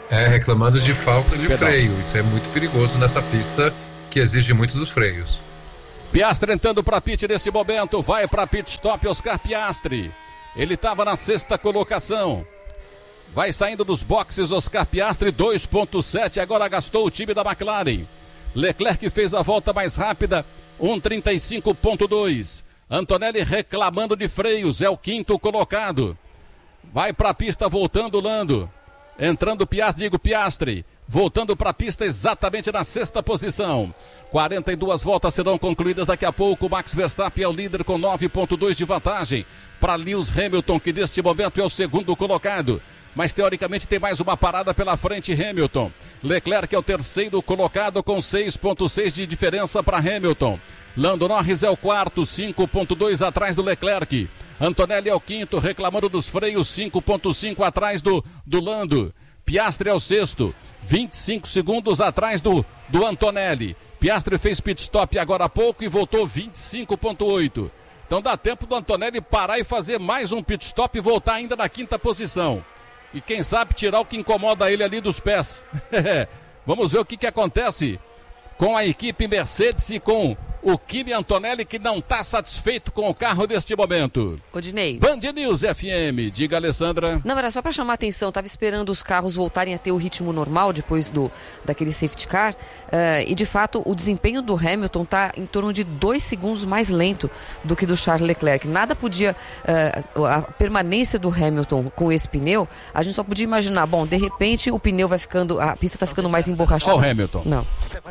É, reclamando de falta de Pedal. freio. Isso é muito perigoso nessa pista que exige muito dos freios. Piastri entrando para pit nesse momento, vai para pit stop Oscar Piastri. Ele estava na sexta colocação. Vai saindo dos boxes Oscar Piastri, dois ponto sete, agora gastou o time da McLaren. Leclerc fez a volta mais rápida, um trinta e cinco ponto dois. Antonelli reclamando de freios, é o quinto colocado. Vai para a pista voltando Lando. Entrando Piastri, digo Piastri. Voltando para a pista exatamente na sexta posição. quarenta e duas voltas serão concluídas daqui a pouco. Max Verstappen é o líder com nove ponto dois de vantagem para Lewis Hamilton, que neste momento é o segundo colocado. Mas teoricamente tem mais uma parada pela frente Hamilton. Leclerc é o terceiro colocado com seis ponto seis de diferença para Hamilton. Lando Norris é o quarto, cinco ponto dois atrás do Leclerc. Antonelli é o quinto, reclamando dos freios, cinco ponto cinco atrás do, do Lando. Piastri é o sexto, vinte e cinco segundos atrás do, do Antonelli. Piastri fez pit stop agora há pouco e voltou vinte e cinco ponto oito. Então dá tempo do Antonelli parar e fazer mais um pit stop e voltar ainda na quinta posição. E quem sabe tirar o que incomoda ele ali dos pés. Vamos ver o que, que acontece com a equipe Mercedes e com o Kimi Antonelli, que não está satisfeito com o carro deste momento. Odinei. Band News F M, diga, Alessandra. Não, era só para chamar a atenção, estava esperando os carros voltarem a ter o ritmo normal depois do, daquele safety car, uh, e de fato o desempenho do Hamilton está em torno de dois segundos mais lento do que do Charles Leclerc. Nada podia, uh, a permanência do Hamilton com esse pneu, a gente só podia imaginar, bom, de repente o pneu vai ficando, a pista está ficando mais emborrachada. Olha o Hamilton. Não.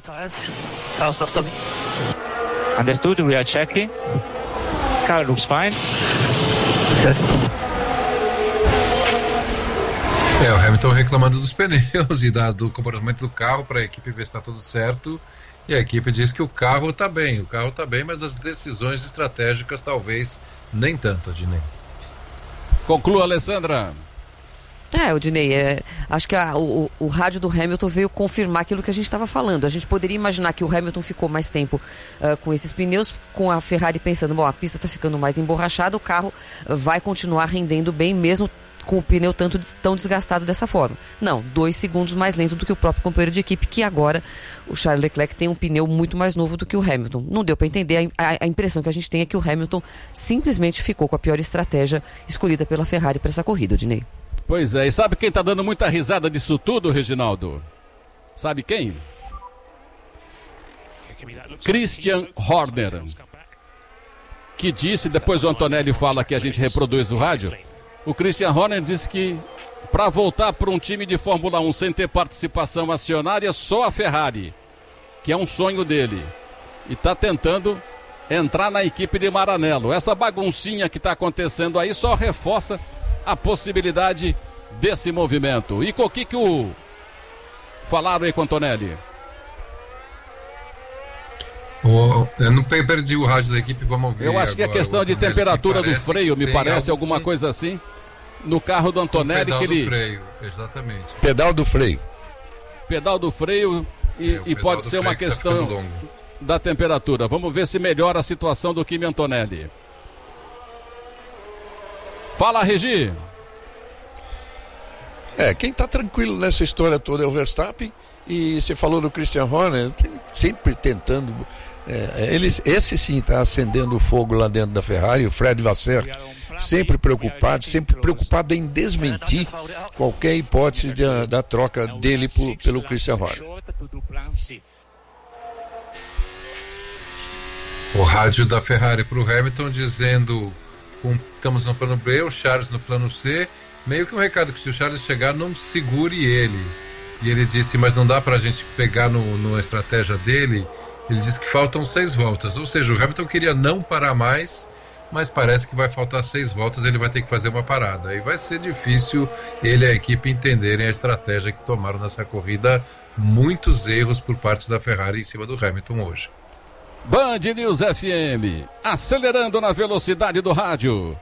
Understood, we are checking. Car looks fine. É, o Hamilton reclamando dos pneus e da, do comportamento do carro para a equipe ver se está tudo certo. E a equipe diz que o carro está bem, o carro está bem, mas as decisões estratégicas talvez nem tanto, Odinei. Conclua, Alessandra. É, Odinei, é, acho que a, o, o rádio do Hamilton veio confirmar aquilo que a gente estava falando. A gente poderia imaginar que o Hamilton ficou mais tempo uh, com esses pneus, com a Ferrari pensando, bom, a pista está ficando mais emborrachada, o carro vai continuar rendendo bem, mesmo com o pneu tanto, tão desgastado dessa forma. Não, dois segundos mais lento do que o próprio companheiro de equipe, que agora o Charles Leclerc tem um pneu muito mais novo do que o Hamilton. Não deu para entender, a, a, a impressão que a gente tem é que o Hamilton simplesmente ficou com a pior estratégia escolhida pela Ferrari para essa corrida, Odinei. Pois é, e sabe quem tá dando muita risada disso tudo, Reginaldo? Sabe quem? Christian Horner, que disse, depois o Antonelli fala que a gente reproduz o rádio, o Christian Horner disse que para voltar para um time de Fórmula um sem ter participação acionária, só a Ferrari, que é um sonho dele, e tá tentando entrar na equipe de Maranello. Essa baguncinha que está acontecendo aí só reforça a possibilidade desse movimento. E com o que que o falaram aí com o Antonelli? Oh, eu não perdi o rádio da equipe, vamos ver. Eu acho que é questão de temperatura do freio, me parece, algum... alguma coisa assim. No carro do Antonelli, pedal que ele... do freio, exatamente. Pedal do freio. Pedal do freio e, é, e pode ser uma questão tá da temperatura. Vamos ver se melhora a situação do Kimi Antonelli. Fala, Regi. É, quem está tranquilo nessa história toda é o Verstappen. E você falou do Christian Horner, sempre tentando. É, ele, esse sim está acendendo o fogo lá dentro da Ferrari. O Fred Vasseur, sempre preocupado, sempre preocupado em desmentir qualquer hipótese de, da troca dele por, pelo Christian Horner. O rádio da Ferrari para o Hamilton dizendo: com, estamos no plano B, o Charles no plano C. Meio que um recado que se o Charles chegar, não segure ele. E ele disse, mas não dá para a gente pegar no, no estratégia dele. Ele disse que faltam seis voltas. Ou seja, o Hamilton queria não parar mais, mas parece que vai faltar seis voltas, ele vai ter que fazer uma parada. E vai ser difícil ele e a equipe entenderem a estratégia que tomaram nessa corrida. Muitos erros por parte da Ferrari em cima do Hamilton hoje. Band News F M, acelerando na velocidade do rádio.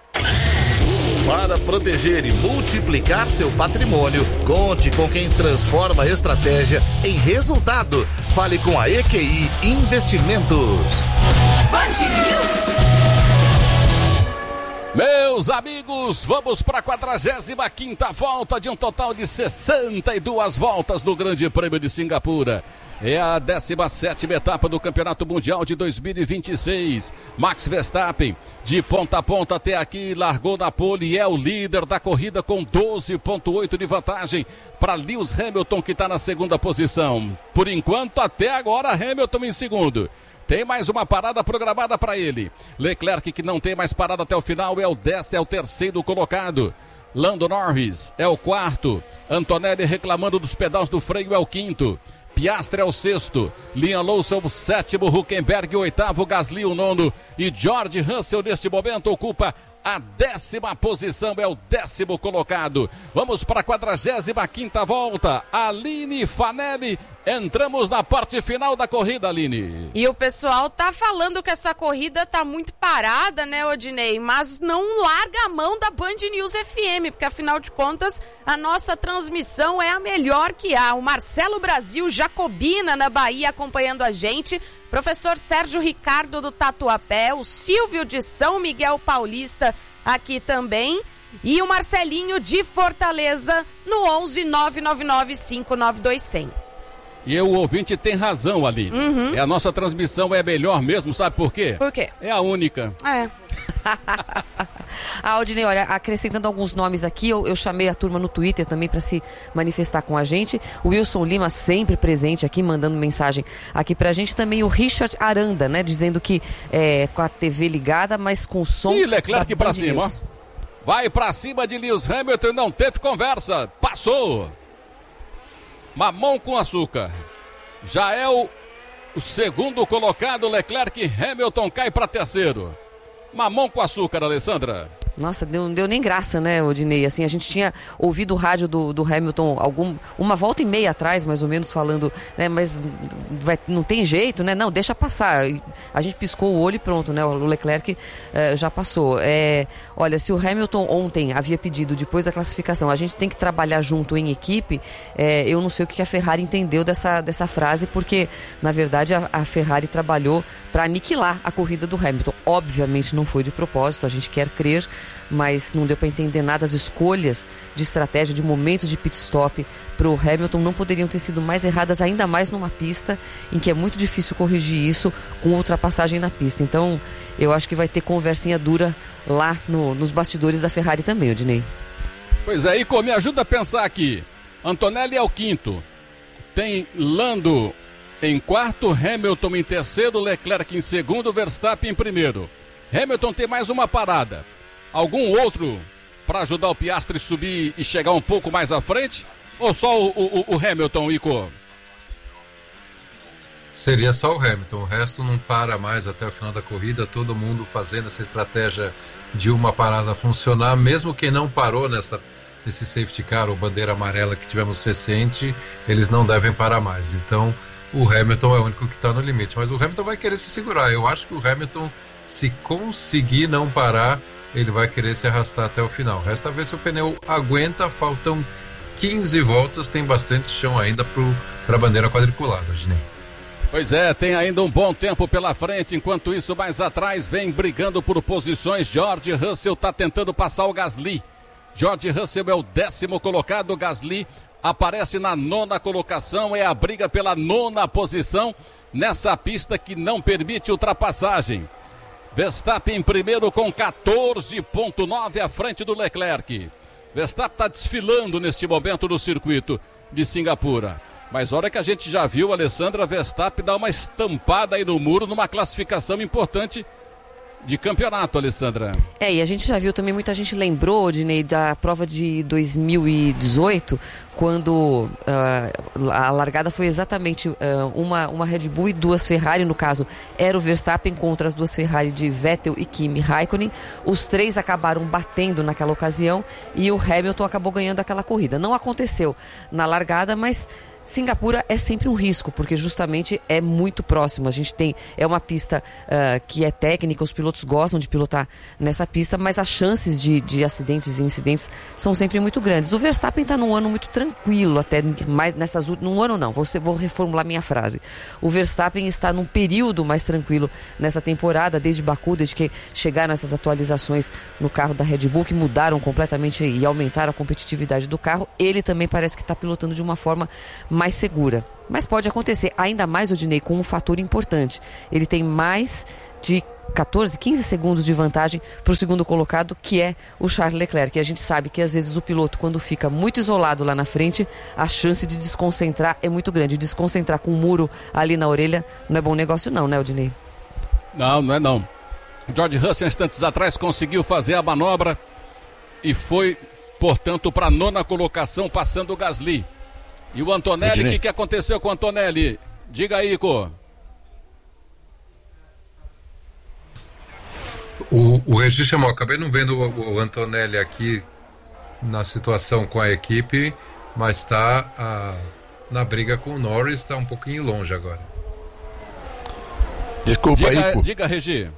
Para proteger e multiplicar seu patrimônio, conte com quem transforma a estratégia em resultado. Fale com a E Q I Investimentos. Meus amigos, vamos para a quadragésima quinta volta de um total de sessenta e duas voltas no Grande Prêmio de Singapura. É a décima sétima etapa do Campeonato Mundial de dois mil e vinte e seis. Max Verstappen, de ponta a ponta até aqui, largou na pole e é o líder da corrida com doze vírgula oito de vantagem para Lewis Hamilton, que está na segunda posição. Por enquanto, até agora, Hamilton em segundo. Tem mais uma parada programada para ele. Leclerc, que não tem mais parada até o final, é o décimo, é o terceiro colocado. Lando Norris é o quarto. Antonelli reclamando dos pedais do freio é o quinto. Piastri é o sexto. Liam Lawson o sétimo. Hülkenberg o oitavo. Gasly o nono. E George Russell neste momento ocupa a décima posição, é o décimo colocado. Vamos para a quadragésima quinta volta. Aline Fanelli, entramos na parte final da corrida, Aline. E o pessoal tá falando que essa corrida tá muito parada, né, Odinei? Mas não larga a mão da Band News F M, porque afinal de contas a nossa transmissão é a melhor que há. O Marcelo Brasil Jacobina na Bahia acompanhando a gente. Professor Sérgio Ricardo do Tatuapé, o Silvio de São Miguel Paulista aqui também e o Marcelinho de Fortaleza no onze nove nove nove cinco nove dois zero zero. E o ouvinte tem razão ali. Uhum. É, a nossa transmissão é melhor mesmo, sabe por quê? Por quê? É a única. É. Ah, Aldinei, olha, acrescentando alguns nomes aqui, eu, eu chamei a turma no Twitter também para se manifestar com a gente. O Wilson Lima sempre presente aqui, mandando mensagem aqui pra gente. Também o Richard Aranda, né, dizendo que é, com a T V ligada, mas com som. E Leclerc pra cima, ó. Vai pra cima de Lewis Hamilton, não teve conversa, passou. Mamão com açúcar. Já é o, o segundo colocado, Leclerc. Hamilton cai para terceiro. Mamão com açúcar, Alessandra. Nossa, deu, não deu nem graça, né, Odinei? Assim, a gente tinha ouvido o rádio do, do Hamilton algum, uma volta e meia atrás, mais ou menos, falando, né, mas vai, não tem jeito, né? Não, deixa passar. A gente piscou o olho e pronto, né? O Leclerc eh, já passou. É, olha, se o Hamilton ontem havia pedido, depois da classificação, a gente tem que trabalhar junto em equipe, eh, eu não sei o que a Ferrari entendeu dessa, dessa frase, porque, na verdade, a, a Ferrari trabalhou para aniquilar a corrida do Hamilton. Obviamente não foi de propósito, a gente quer crer, mas não deu para entender nada. As escolhas de estratégia, de momentos de pit stop para o Hamilton não poderiam ter sido mais erradas, ainda mais numa pista em que é muito difícil corrigir isso com ultrapassagem na pista. Então eu acho que vai ter conversinha dura lá no, nos bastidores da Ferrari também, Odinei. Pois é, Ico, me ajuda a pensar aqui. Antonelli é o quinto, tem Lando em quarto, Hamilton em terceiro, Leclerc em segundo, Verstappen em primeiro. Hamilton tem mais uma parada. Algum outro para ajudar o Piastri a subir e chegar um pouco mais à frente? Ou só o, o, o Hamilton, Ico? Seria só o Hamilton, o resto não para mais até o final da corrida, todo mundo fazendo essa estratégia de uma parada funcionar, mesmo quem não parou nessa, nesse safety car ou bandeira amarela que tivemos recente, eles não devem parar mais. Então o Hamilton é o único que está no limite, mas o Hamilton vai querer se segurar. Eu acho que o Hamilton, se conseguir não parar, ele vai querer se arrastar até o final. Resta ver se o pneu aguenta, faltam quinze voltas, tem bastante chão ainda para a bandeira quadriculada, Ginei. Pois é, tem ainda um bom tempo pela frente. Enquanto isso, mais atrás vem brigando por posições. George Russell está tentando passar o Gasly. George Russell é o décimo colocado, Gasly aparece na nona colocação, é a briga pela nona posição nessa pista que não permite ultrapassagem. Verstappen em primeiro com quatorze vírgula nove à frente do Leclerc. Verstappen está desfilando neste momento no circuito de Singapura. Mas olha que a gente já viu, Alessandra, Verstappen dar uma estampada aí no muro numa classificação importante de campeonato, Alessandra. É, e a gente já viu também, muita gente lembrou, Odinei, da prova de dois mil e dezoito, quando uh, a largada foi exatamente uh, uma, uma Red Bull e duas Ferrari, no caso era o Verstappen contra as duas Ferrari de Vettel e Kimi Raikkonen. Os três acabaram batendo naquela ocasião e o Hamilton acabou ganhando aquela corrida. Não aconteceu na largada, mas Singapura é sempre um risco, porque justamente é muito próximo. A gente tem, é uma pista uh, que é técnica, os pilotos gostam de pilotar nessa pista, mas as chances de, de acidentes e incidentes são sempre muito grandes. O Verstappen está num ano muito tranquilo, até mais nessas últimas, num ano não, vou, vou reformular minha frase. O Verstappen está num período mais tranquilo nessa temporada, desde Baku, desde que chegaram essas atualizações no carro da Red Bull, que mudaram completamente e aumentaram a competitividade do carro. Ele também parece que está pilotando de uma forma mais segura. Mas pode acontecer, ainda mais, Odinei, com um fator importante. Ele tem mais de catorze, quinze segundos de vantagem para o segundo colocado, que é o Charles Leclerc. E a gente sabe que às vezes o piloto, quando fica muito isolado lá na frente, a chance de desconcentrar é muito grande. Desconcentrar com um muro ali na orelha não é bom negócio não, né, Odinei? Não, não é não. George Russell, instantes atrás, conseguiu fazer a manobra e foi, portanto, para a nona colocação, passando o Gasly. E o Antonelli, o que, que aconteceu com o Antonelli? Diga aí, Ico. O, o Regi chamou, acabei não vendo o, o Antonelli aqui na situação com a equipe, mas está na briga com o Norris, está um pouquinho longe agora. Desculpa, diga, Ico. Diga, Regi.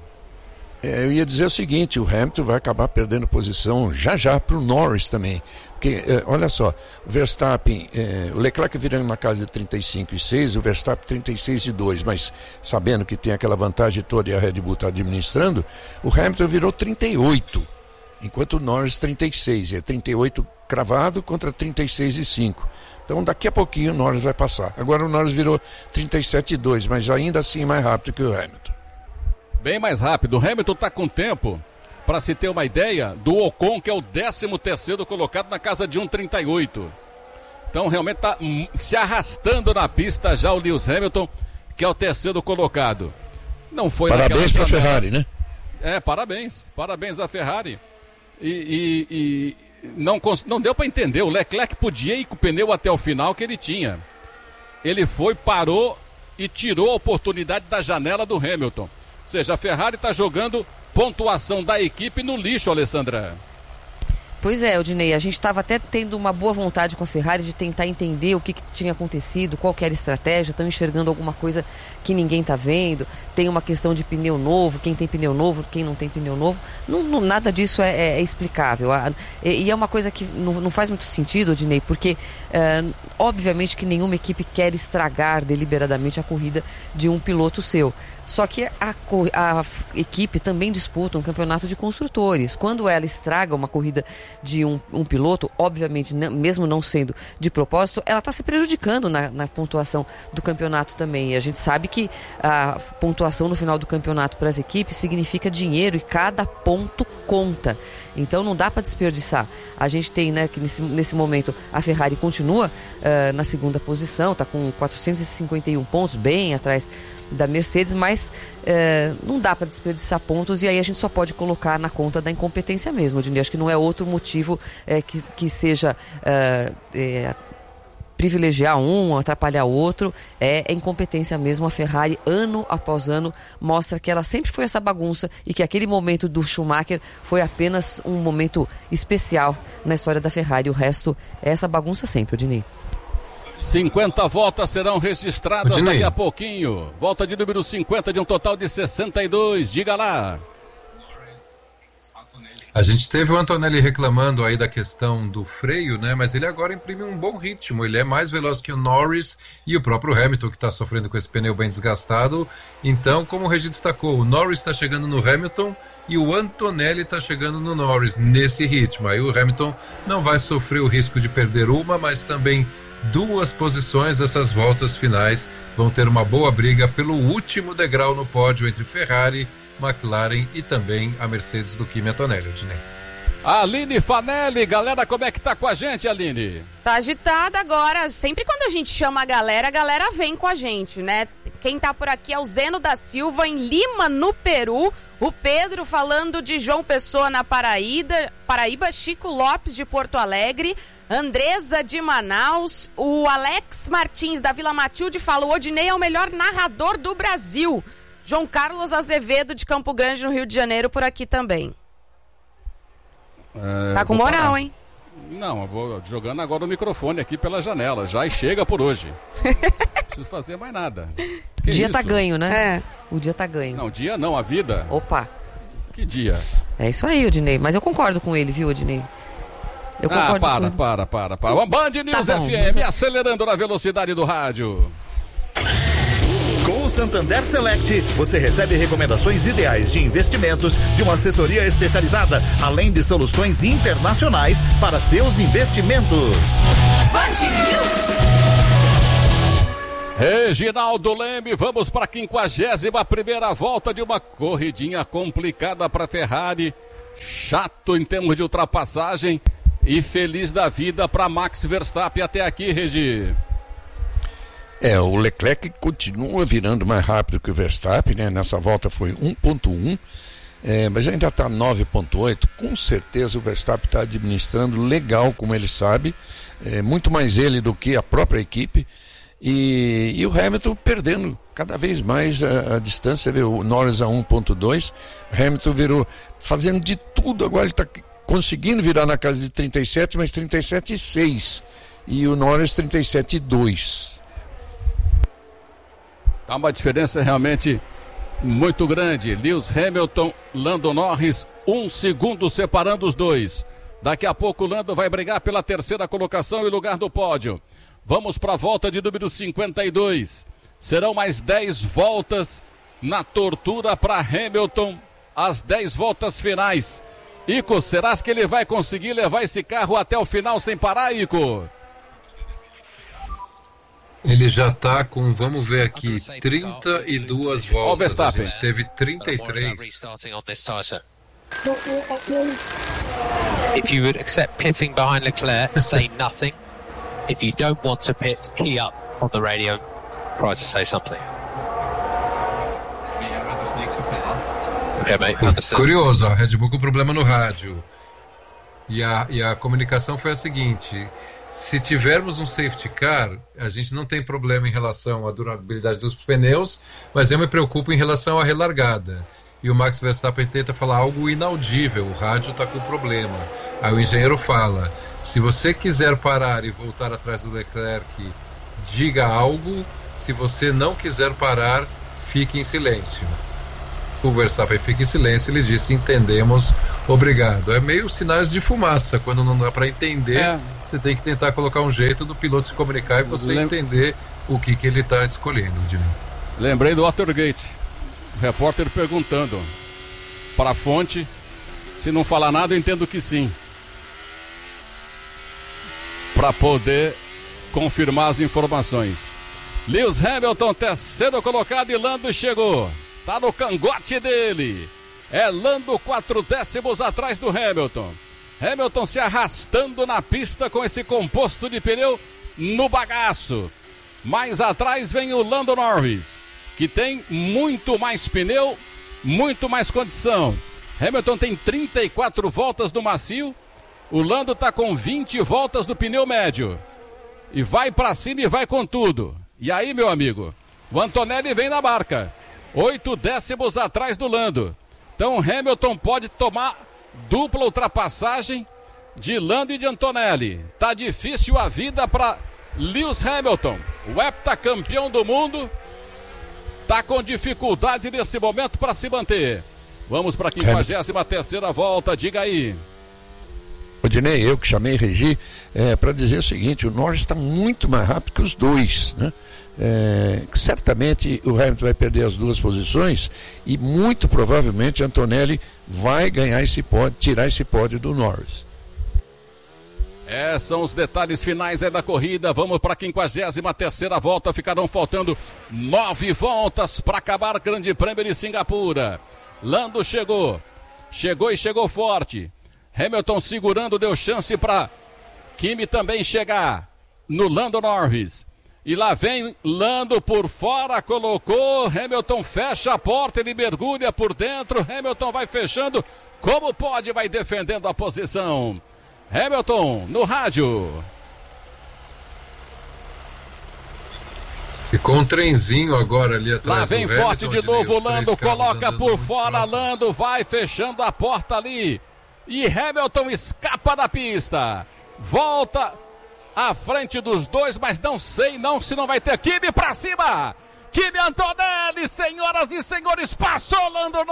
É, eu ia dizer o seguinte, o Hamilton vai acabar perdendo posição já já para o Norris também. Porque, é, olha só, o Verstappen, é, o Leclerc virando na casa de trinta e cinco e seis, o Verstappen trinta e seis e dois, mas sabendo que tem aquela vantagem toda e a Red Bull está administrando, o Hamilton virou trinta e oito, enquanto o Norris trinta e seis, é trinta e oito cravado contra trinta e seis e cinco. Então daqui a pouquinho o Norris vai passar. Agora o Norris virou trinta e sete e dois, mas ainda assim mais rápido que o Hamilton. Bem mais rápido. O Hamilton está com tempo, para se ter uma ideia, do Ocon, que é o décimo terceiro colocado na casa de um trinta e oito. Então realmente está se arrastando na pista já o Lewis Hamilton, que é o terceiro colocado. Não foi Parabéns para a Ferrari, né? É, parabéns. Parabéns à Ferrari. E, e, e não, não deu para entender. O Leclerc podia ir com o pneu até o final que ele tinha. Ele foi, parou e tirou a oportunidade da janela do Hamilton. Ou seja, a Ferrari está jogando pontuação da equipe no lixo, Alessandra. Pois é, Odinei, a gente estava até tendo uma boa vontade com a Ferrari de tentar entender o que, que tinha acontecido, qual que era a estratégia, estão enxergando alguma coisa que ninguém está vendo, tem uma questão de pneu novo, quem tem pneu novo, quem não tem pneu novo, não, não, nada disso é, é, é explicável. A, e, e é uma coisa que não, não faz muito sentido, Odinei, porque é, obviamente que nenhuma equipe quer estragar deliberadamente a corrida de um piloto seu. Só que a, a equipe também disputa um campeonato de construtores. Quando ela estraga uma corrida de um, um piloto, obviamente, não, mesmo não sendo de propósito, ela está se prejudicando na, na pontuação do campeonato também. E a gente sabe que a pontuação no final do campeonato para as equipes significa dinheiro e cada ponto conta. Então não dá para desperdiçar. A gente tem, né, que nesse, nesse momento a Ferrari continua uh, na segunda posição, está com quatrocentos e cinquenta e um pontos, bem atrás da Mercedes, mas uh, não dá para desperdiçar pontos e aí a gente só pode colocar na conta da incompetência mesmo, Odinei. Acho que não é outro motivo uh, que, que seja uh, uh, privilegiar um, atrapalhar o outro, é, é incompetência mesmo. A Ferrari, ano após ano, mostra que ela sempre foi essa bagunça e que aquele momento do Schumacher foi apenas um momento especial na história da Ferrari. O resto é essa bagunça sempre, Odinei. cinquenta voltas serão registradas Odinei. Daqui a pouquinho. Volta de número cinquenta de um total de sessenta e dois. Diga lá. A gente teve o Antonelli reclamando aí da questão do freio, né? Mas ele agora imprime um bom ritmo. Ele é mais veloz que o Norris e o próprio Hamilton, que está sofrendo com esse pneu bem desgastado. Então, como o Regi destacou, o Norris está chegando no Hamilton e o Antonelli está chegando no Norris nesse ritmo. Aí o Hamilton não vai sofrer o risco de perder uma, mas também duas posições. Essas voltas finais vão ter uma boa briga pelo último degrau no pódio entre Ferrari, McLaren e também a Mercedes do Kimi Antonelli, Odinei. Aline Fanelli, galera, como é que tá com a gente, Aline? Tá agitada agora, sempre quando a gente chama a galera, a galera vem com a gente, né? Quem tá por aqui é o Zeno da Silva, em Lima, no Peru. O Pedro falando de João Pessoa, na Paraíba, Paraíba, Chico Lopes de Porto Alegre, Andresa de Manaus, o Alex Martins da Vila Matilde fala: o Odinei é o melhor narrador do Brasil. João Carlos Azevedo de Campo Grande, no Rio de Janeiro, por aqui também. É, tá com moral, hein? Não, eu vou jogando agora o microfone aqui pela janela, já e chega por hoje. Não preciso fazer mais nada. O dia isso? Tá ganho, né? É. O dia tá ganho. Não, o dia não, a vida. Opa. Que dia? É isso aí, Odinei. Mas eu concordo com ele, viu, Odinei? Eu ah, para, com... para, para, para. Uma Band News tá F M, acelerando na velocidade do rádio. Com o Santander Select, você recebe recomendações ideais de investimentos de uma assessoria especializada, além de soluções internacionais para seus investimentos. Band News. Reginaldo Leme, vamos para a quinquagésima primeira volta de uma corridinha complicada para a Ferrari. Chato em termos de ultrapassagem e feliz da vida para Max Verstappen até aqui, Regi. É, o Leclerc continua virando mais rápido que o Verstappen, né? Nessa volta foi um ponto um, é, mas ainda está nove ponto oito. Com certeza o Verstappen está administrando legal, como ele sabe, é, muito mais ele do que a própria equipe. E, e o Hamilton perdendo cada vez mais a, a distância. Você vê o Norris a um ponto dois, o Hamilton virou, fazendo de tudo, agora ele está conseguindo virar na casa de trinta e sete, mas trinta e sete vírgula seis, e o Norris trinta e sete vírgula dois. Há uma diferença realmente muito grande. Lewis Hamilton, Lando Norris, um segundo separando os dois. Daqui a pouco o Lando vai brigar pela terceira colocação e lugar do pódio. Vamos para a volta de número cinquenta e dois. Serão mais dez voltas na tortura para Hamilton, as dez voltas finais. Ico, será que ele vai conseguir levar esse carro até o final sem parar, Ico? Ele já está com, vamos ver aqui, trinta e duas voltas. A gente teve trinta e três. If you would accept pitting behind Leclerc, say nothing. If you don't want to pit, key up on the radio prior to say something. Okay, mate, understood. Curioso, a Red Bull com problema no rádio. E a, e a comunicação foi a seguinte: se tivermos um safety car, a gente não tem problema em relação à durabilidade dos pneus, mas eu me preocupo em relação à relargada. E o Max Verstappen tenta falar algo inaudível, o rádio está com problema. Aí o engenheiro fala: se você quiser parar e voltar atrás do Leclerc, diga algo. Se você não quiser parar, fique em silêncio. O Verstappen fica em silêncio, ele disse: entendemos, obrigado. É meio sinais de fumaça, quando não dá para entender, é. Você tem que tentar colocar um jeito do piloto se comunicar e você Lem... entender o que, que ele está escolhendo. Dino. Lembrei do Watergate, o repórter perguntando para a fonte: se não falar nada eu entendo que sim, para poder confirmar as informações. Lewis Hamilton, terceiro colocado, e Lando chegou. Tá no cangote dele. É Lando quatro décimos atrás do Hamilton. Hamilton se arrastando na pista com esse composto de pneu no bagaço. Mais atrás vem o Lando Norris, que tem muito mais pneu, muito mais condição. Hamilton tem trinta e quatro voltas do macio. O Lando tá com vinte voltas do pneu médio. E vai pra cima e vai com tudo. E aí, meu amigo, o Antonelli vem na barca. Oito décimos atrás do Lando. Então Hamilton pode tomar dupla ultrapassagem de Lando e de Antonelli. Tá difícil a vida para Lewis Hamilton, o heptacampeão do mundo. Tá com dificuldade nesse momento para se manter. Vamos para a quinquagésima terceira volta, diga aí. Odinei, eu que chamei Regi, é, para dizer o seguinte: o Norris está muito mais rápido que os dois, né? É, certamente o Hamilton vai perder as duas posições e muito provavelmente Antonelli vai ganhar esse pódio, tirar esse pódio do Norris. É, são os detalhes finais aí da corrida. Vamos para a quinquagésima terceira volta. Ficarão faltando nove voltas para acabar o Grande Prêmio de Singapura. Lando chegou, chegou e chegou forte. Hamilton segurando, deu chance para Kimi também chegar no Lando Norris. E lá vem Lando por fora, colocou, Hamilton fecha a porta, ele mergulha por dentro, Hamilton vai fechando, como pode, vai defendendo a posição. Hamilton no rádio. Ficou um trenzinho agora ali atrás. Lá vem do forte Hamilton, de novo, Lando coloca por fora, próximos. Lando vai fechando a porta ali. E Hamilton escapa da pista. volta à frente dos dois, mas não sei não se não vai ter Kimi pra cima. Kimi Antonelli, senhoras e senhores, passou Lando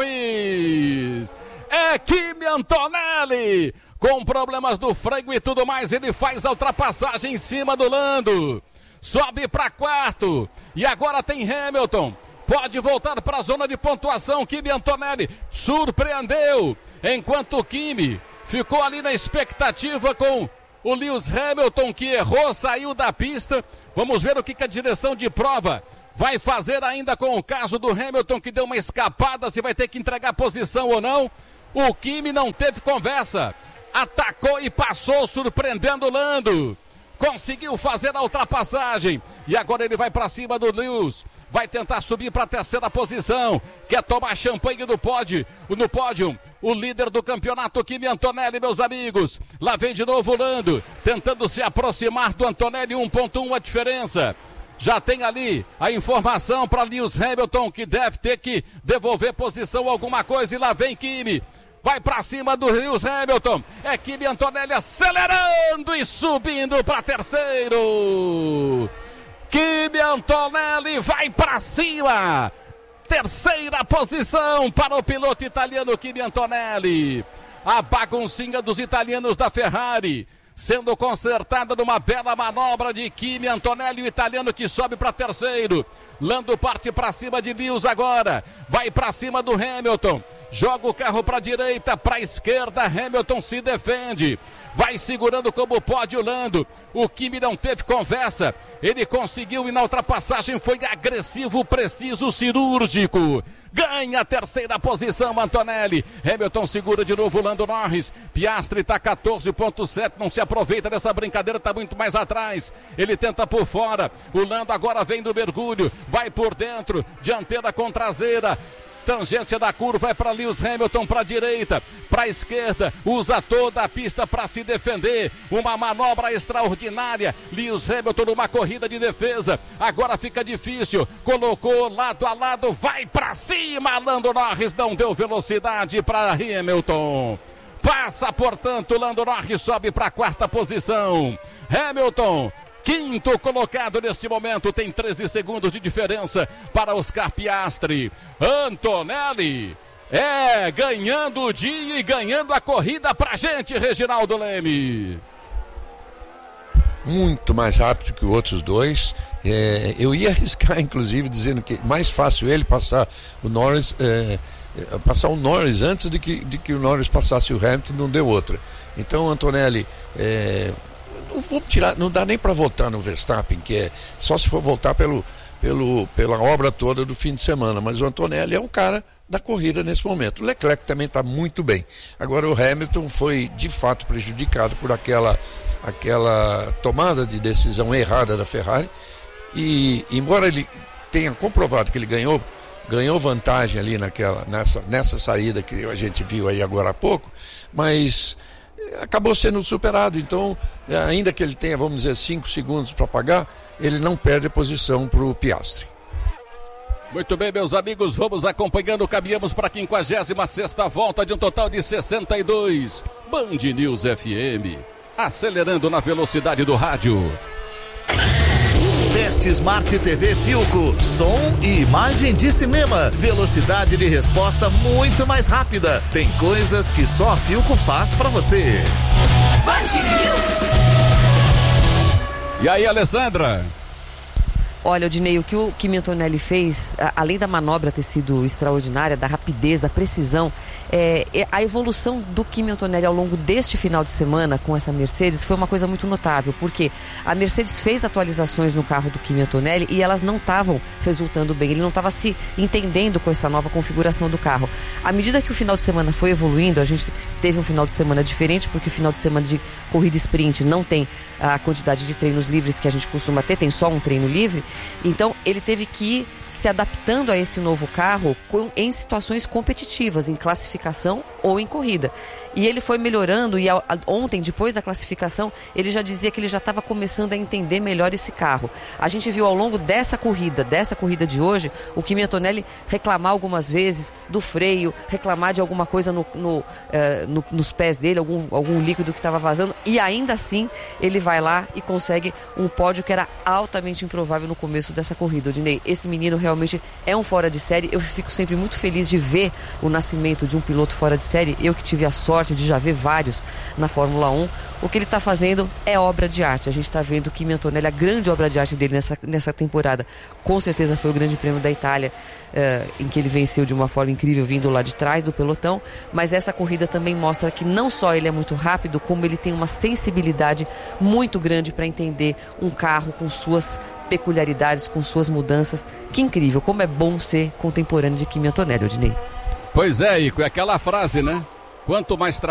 Norris. É Kimi Antonelli, com problemas do freio e tudo mais, ele faz a ultrapassagem em cima do Lando. Sobe para quarto, e agora tem Hamilton. Pode voltar para a zona de pontuação. Kimi Antonelli surpreendeu, enquanto o Kimi ficou ali na expectativa com o Lewis Hamilton, que errou, saiu da pista. Vamos ver o que, que a direção de prova vai fazer ainda com o caso do Hamilton, que deu uma escapada, se vai ter que entregar posição ou não. O Kimi não teve conversa, atacou e passou, surpreendendo o Lando. Conseguiu fazer a ultrapassagem e agora ele vai para cima do Lewis. Vai tentar subir para a terceira posição. Quer tomar champanhe no pódio, no pódio. O líder do campeonato, Kimi Antonelli, meus amigos. Lá vem de novo o Lando, tentando se aproximar do Antonelli, um ponto um a diferença. Já tem ali a informação para Lewis Hamilton, que deve ter que devolver posição alguma coisa. E lá vem Kimi. Vai para cima do Lewis Hamilton. É Kimi Antonelli acelerando e subindo para terceiro. Kimi Antonelli vai para cima. Terceira posição para o piloto italiano Kimi Antonelli. A baguncinha dos italianos da Ferrari sendo consertada numa bela manobra de Kimi Antonelli, o italiano que sobe para terceiro. Lando parte para cima de Lewis agora. Vai para cima do Hamilton. Joga o carro para a direita, para a esquerda. Hamilton se defende. Vai segurando como pode o Lando. O Kimi não teve conversa. Ele conseguiu e na ultrapassagem foi agressivo, preciso, cirúrgico. Ganha a terceira posição, Antonelli. Hamilton segura de novo o Lando Norris. Piastri está quatorze ponto sete, não se aproveita dessa brincadeira, está muito mais atrás. Ele tenta por fora. O Lando agora vem do mergulho. Vai por dentro, dianteira com traseira. Tangência da curva é para Lewis Hamilton, para a direita, para a esquerda, usa toda a pista para se defender, uma manobra extraordinária. Lewis Hamilton numa corrida de defesa, agora fica difícil, colocou lado a lado, vai para cima. Lando Norris não deu velocidade para Hamilton, passa, portanto, Lando Norris sobe para a quarta posição. Hamilton, quinto colocado neste momento, tem treze segundos de diferença para Oscar Piastri. Antonelli é ganhando o dia e ganhando a corrida pra gente, Reginaldo Leme. Muito mais rápido que os outros dois. É, eu ia arriscar, inclusive, dizendo que mais fácil ele passar o Norris, é, passar o Norris antes de que, de que o Norris passasse o Hamilton, não deu outra. Então, Antonelli, é, não vou tirar, não dá nem para votar no Verstappen, que é só se for votar pelo, pelo, pela obra toda do fim de semana, mas o Antonelli é um cara da corrida nesse momento. O Leclerc também está muito bem. Agora o Hamilton foi de fato prejudicado por aquela, aquela tomada de decisão errada da Ferrari, e embora ele tenha comprovado que ele ganhou, ganhou vantagem ali naquela, nessa, nessa saída que a gente viu aí agora há pouco, mas acabou sendo superado. Então, ainda que ele tenha, vamos dizer, cinco segundos para pagar, ele não perde a posição para o Piastri. Muito bem, meus amigos, vamos acompanhando, caminhamos para a quinquagésima sexta volta de um total de sessenta e dois. Band News F M, acelerando na velocidade do rádio. Teste Smart T V Philco, som e imagem de cinema, velocidade de resposta muito mais rápida. Tem coisas que só a Philco faz pra você. Band News. E aí, Alessandra? Olha, Odinei, o que o Kimi Antonelli fez, a, além da manobra ter sido extraordinária, da rapidez, da precisão, é, é, a evolução do Kimi Antonelli ao longo deste final de semana com essa Mercedes foi uma coisa muito notável, porque a Mercedes fez atualizações no carro do Kimi Antonelli e elas não estavam resultando bem, ele não estava se entendendo com essa nova configuração do carro. À medida que o final de semana foi evoluindo, a gente teve um final de semana diferente, porque o final de semana de corrida sprint não tem a quantidade de treinos livres que a gente costuma ter, tem só um treino livre. Então ele teve que ir se adaptando a esse novo carro com, em situações competitivas, em classificação ou em corrida. E ele foi melhorando e a, a, ontem, depois da classificação, ele já dizia que ele já estava começando a entender melhor esse carro. A gente viu ao longo dessa corrida, dessa corrida de hoje, o Kimi Antonelli reclamar algumas vezes do freio, reclamar de alguma coisa no, no, eh, no, nos pés dele, algum, algum líquido que estava vazando, e ainda assim ele vai lá e consegue um pódio que era altamente improvável no começo dessa corrida. Odinei, esse menino realmente é um fora de série. Eu fico sempre muito feliz de ver o nascimento de um piloto fora de série. Eu que tive a sorte de já ver vários na Fórmula um. O que ele está fazendo é obra de arte. A gente está vendo o Kimi Antonelli, a grande obra de arte dele nessa, nessa temporada. Com certeza foi o Grande Prêmio da Itália, uh, em que ele venceu de uma forma incrível, vindo lá de trás do pelotão. Mas essa corrida também mostra que não só ele é muito rápido, como ele tem uma sensibilidade muito grande para entender um carro com suas peculiaridades, com suas mudanças. Que incrível, como é bom ser contemporâneo de Kimi Antonelli, Odinei. Pois é, e aquela frase, né? Quanto mais trabalho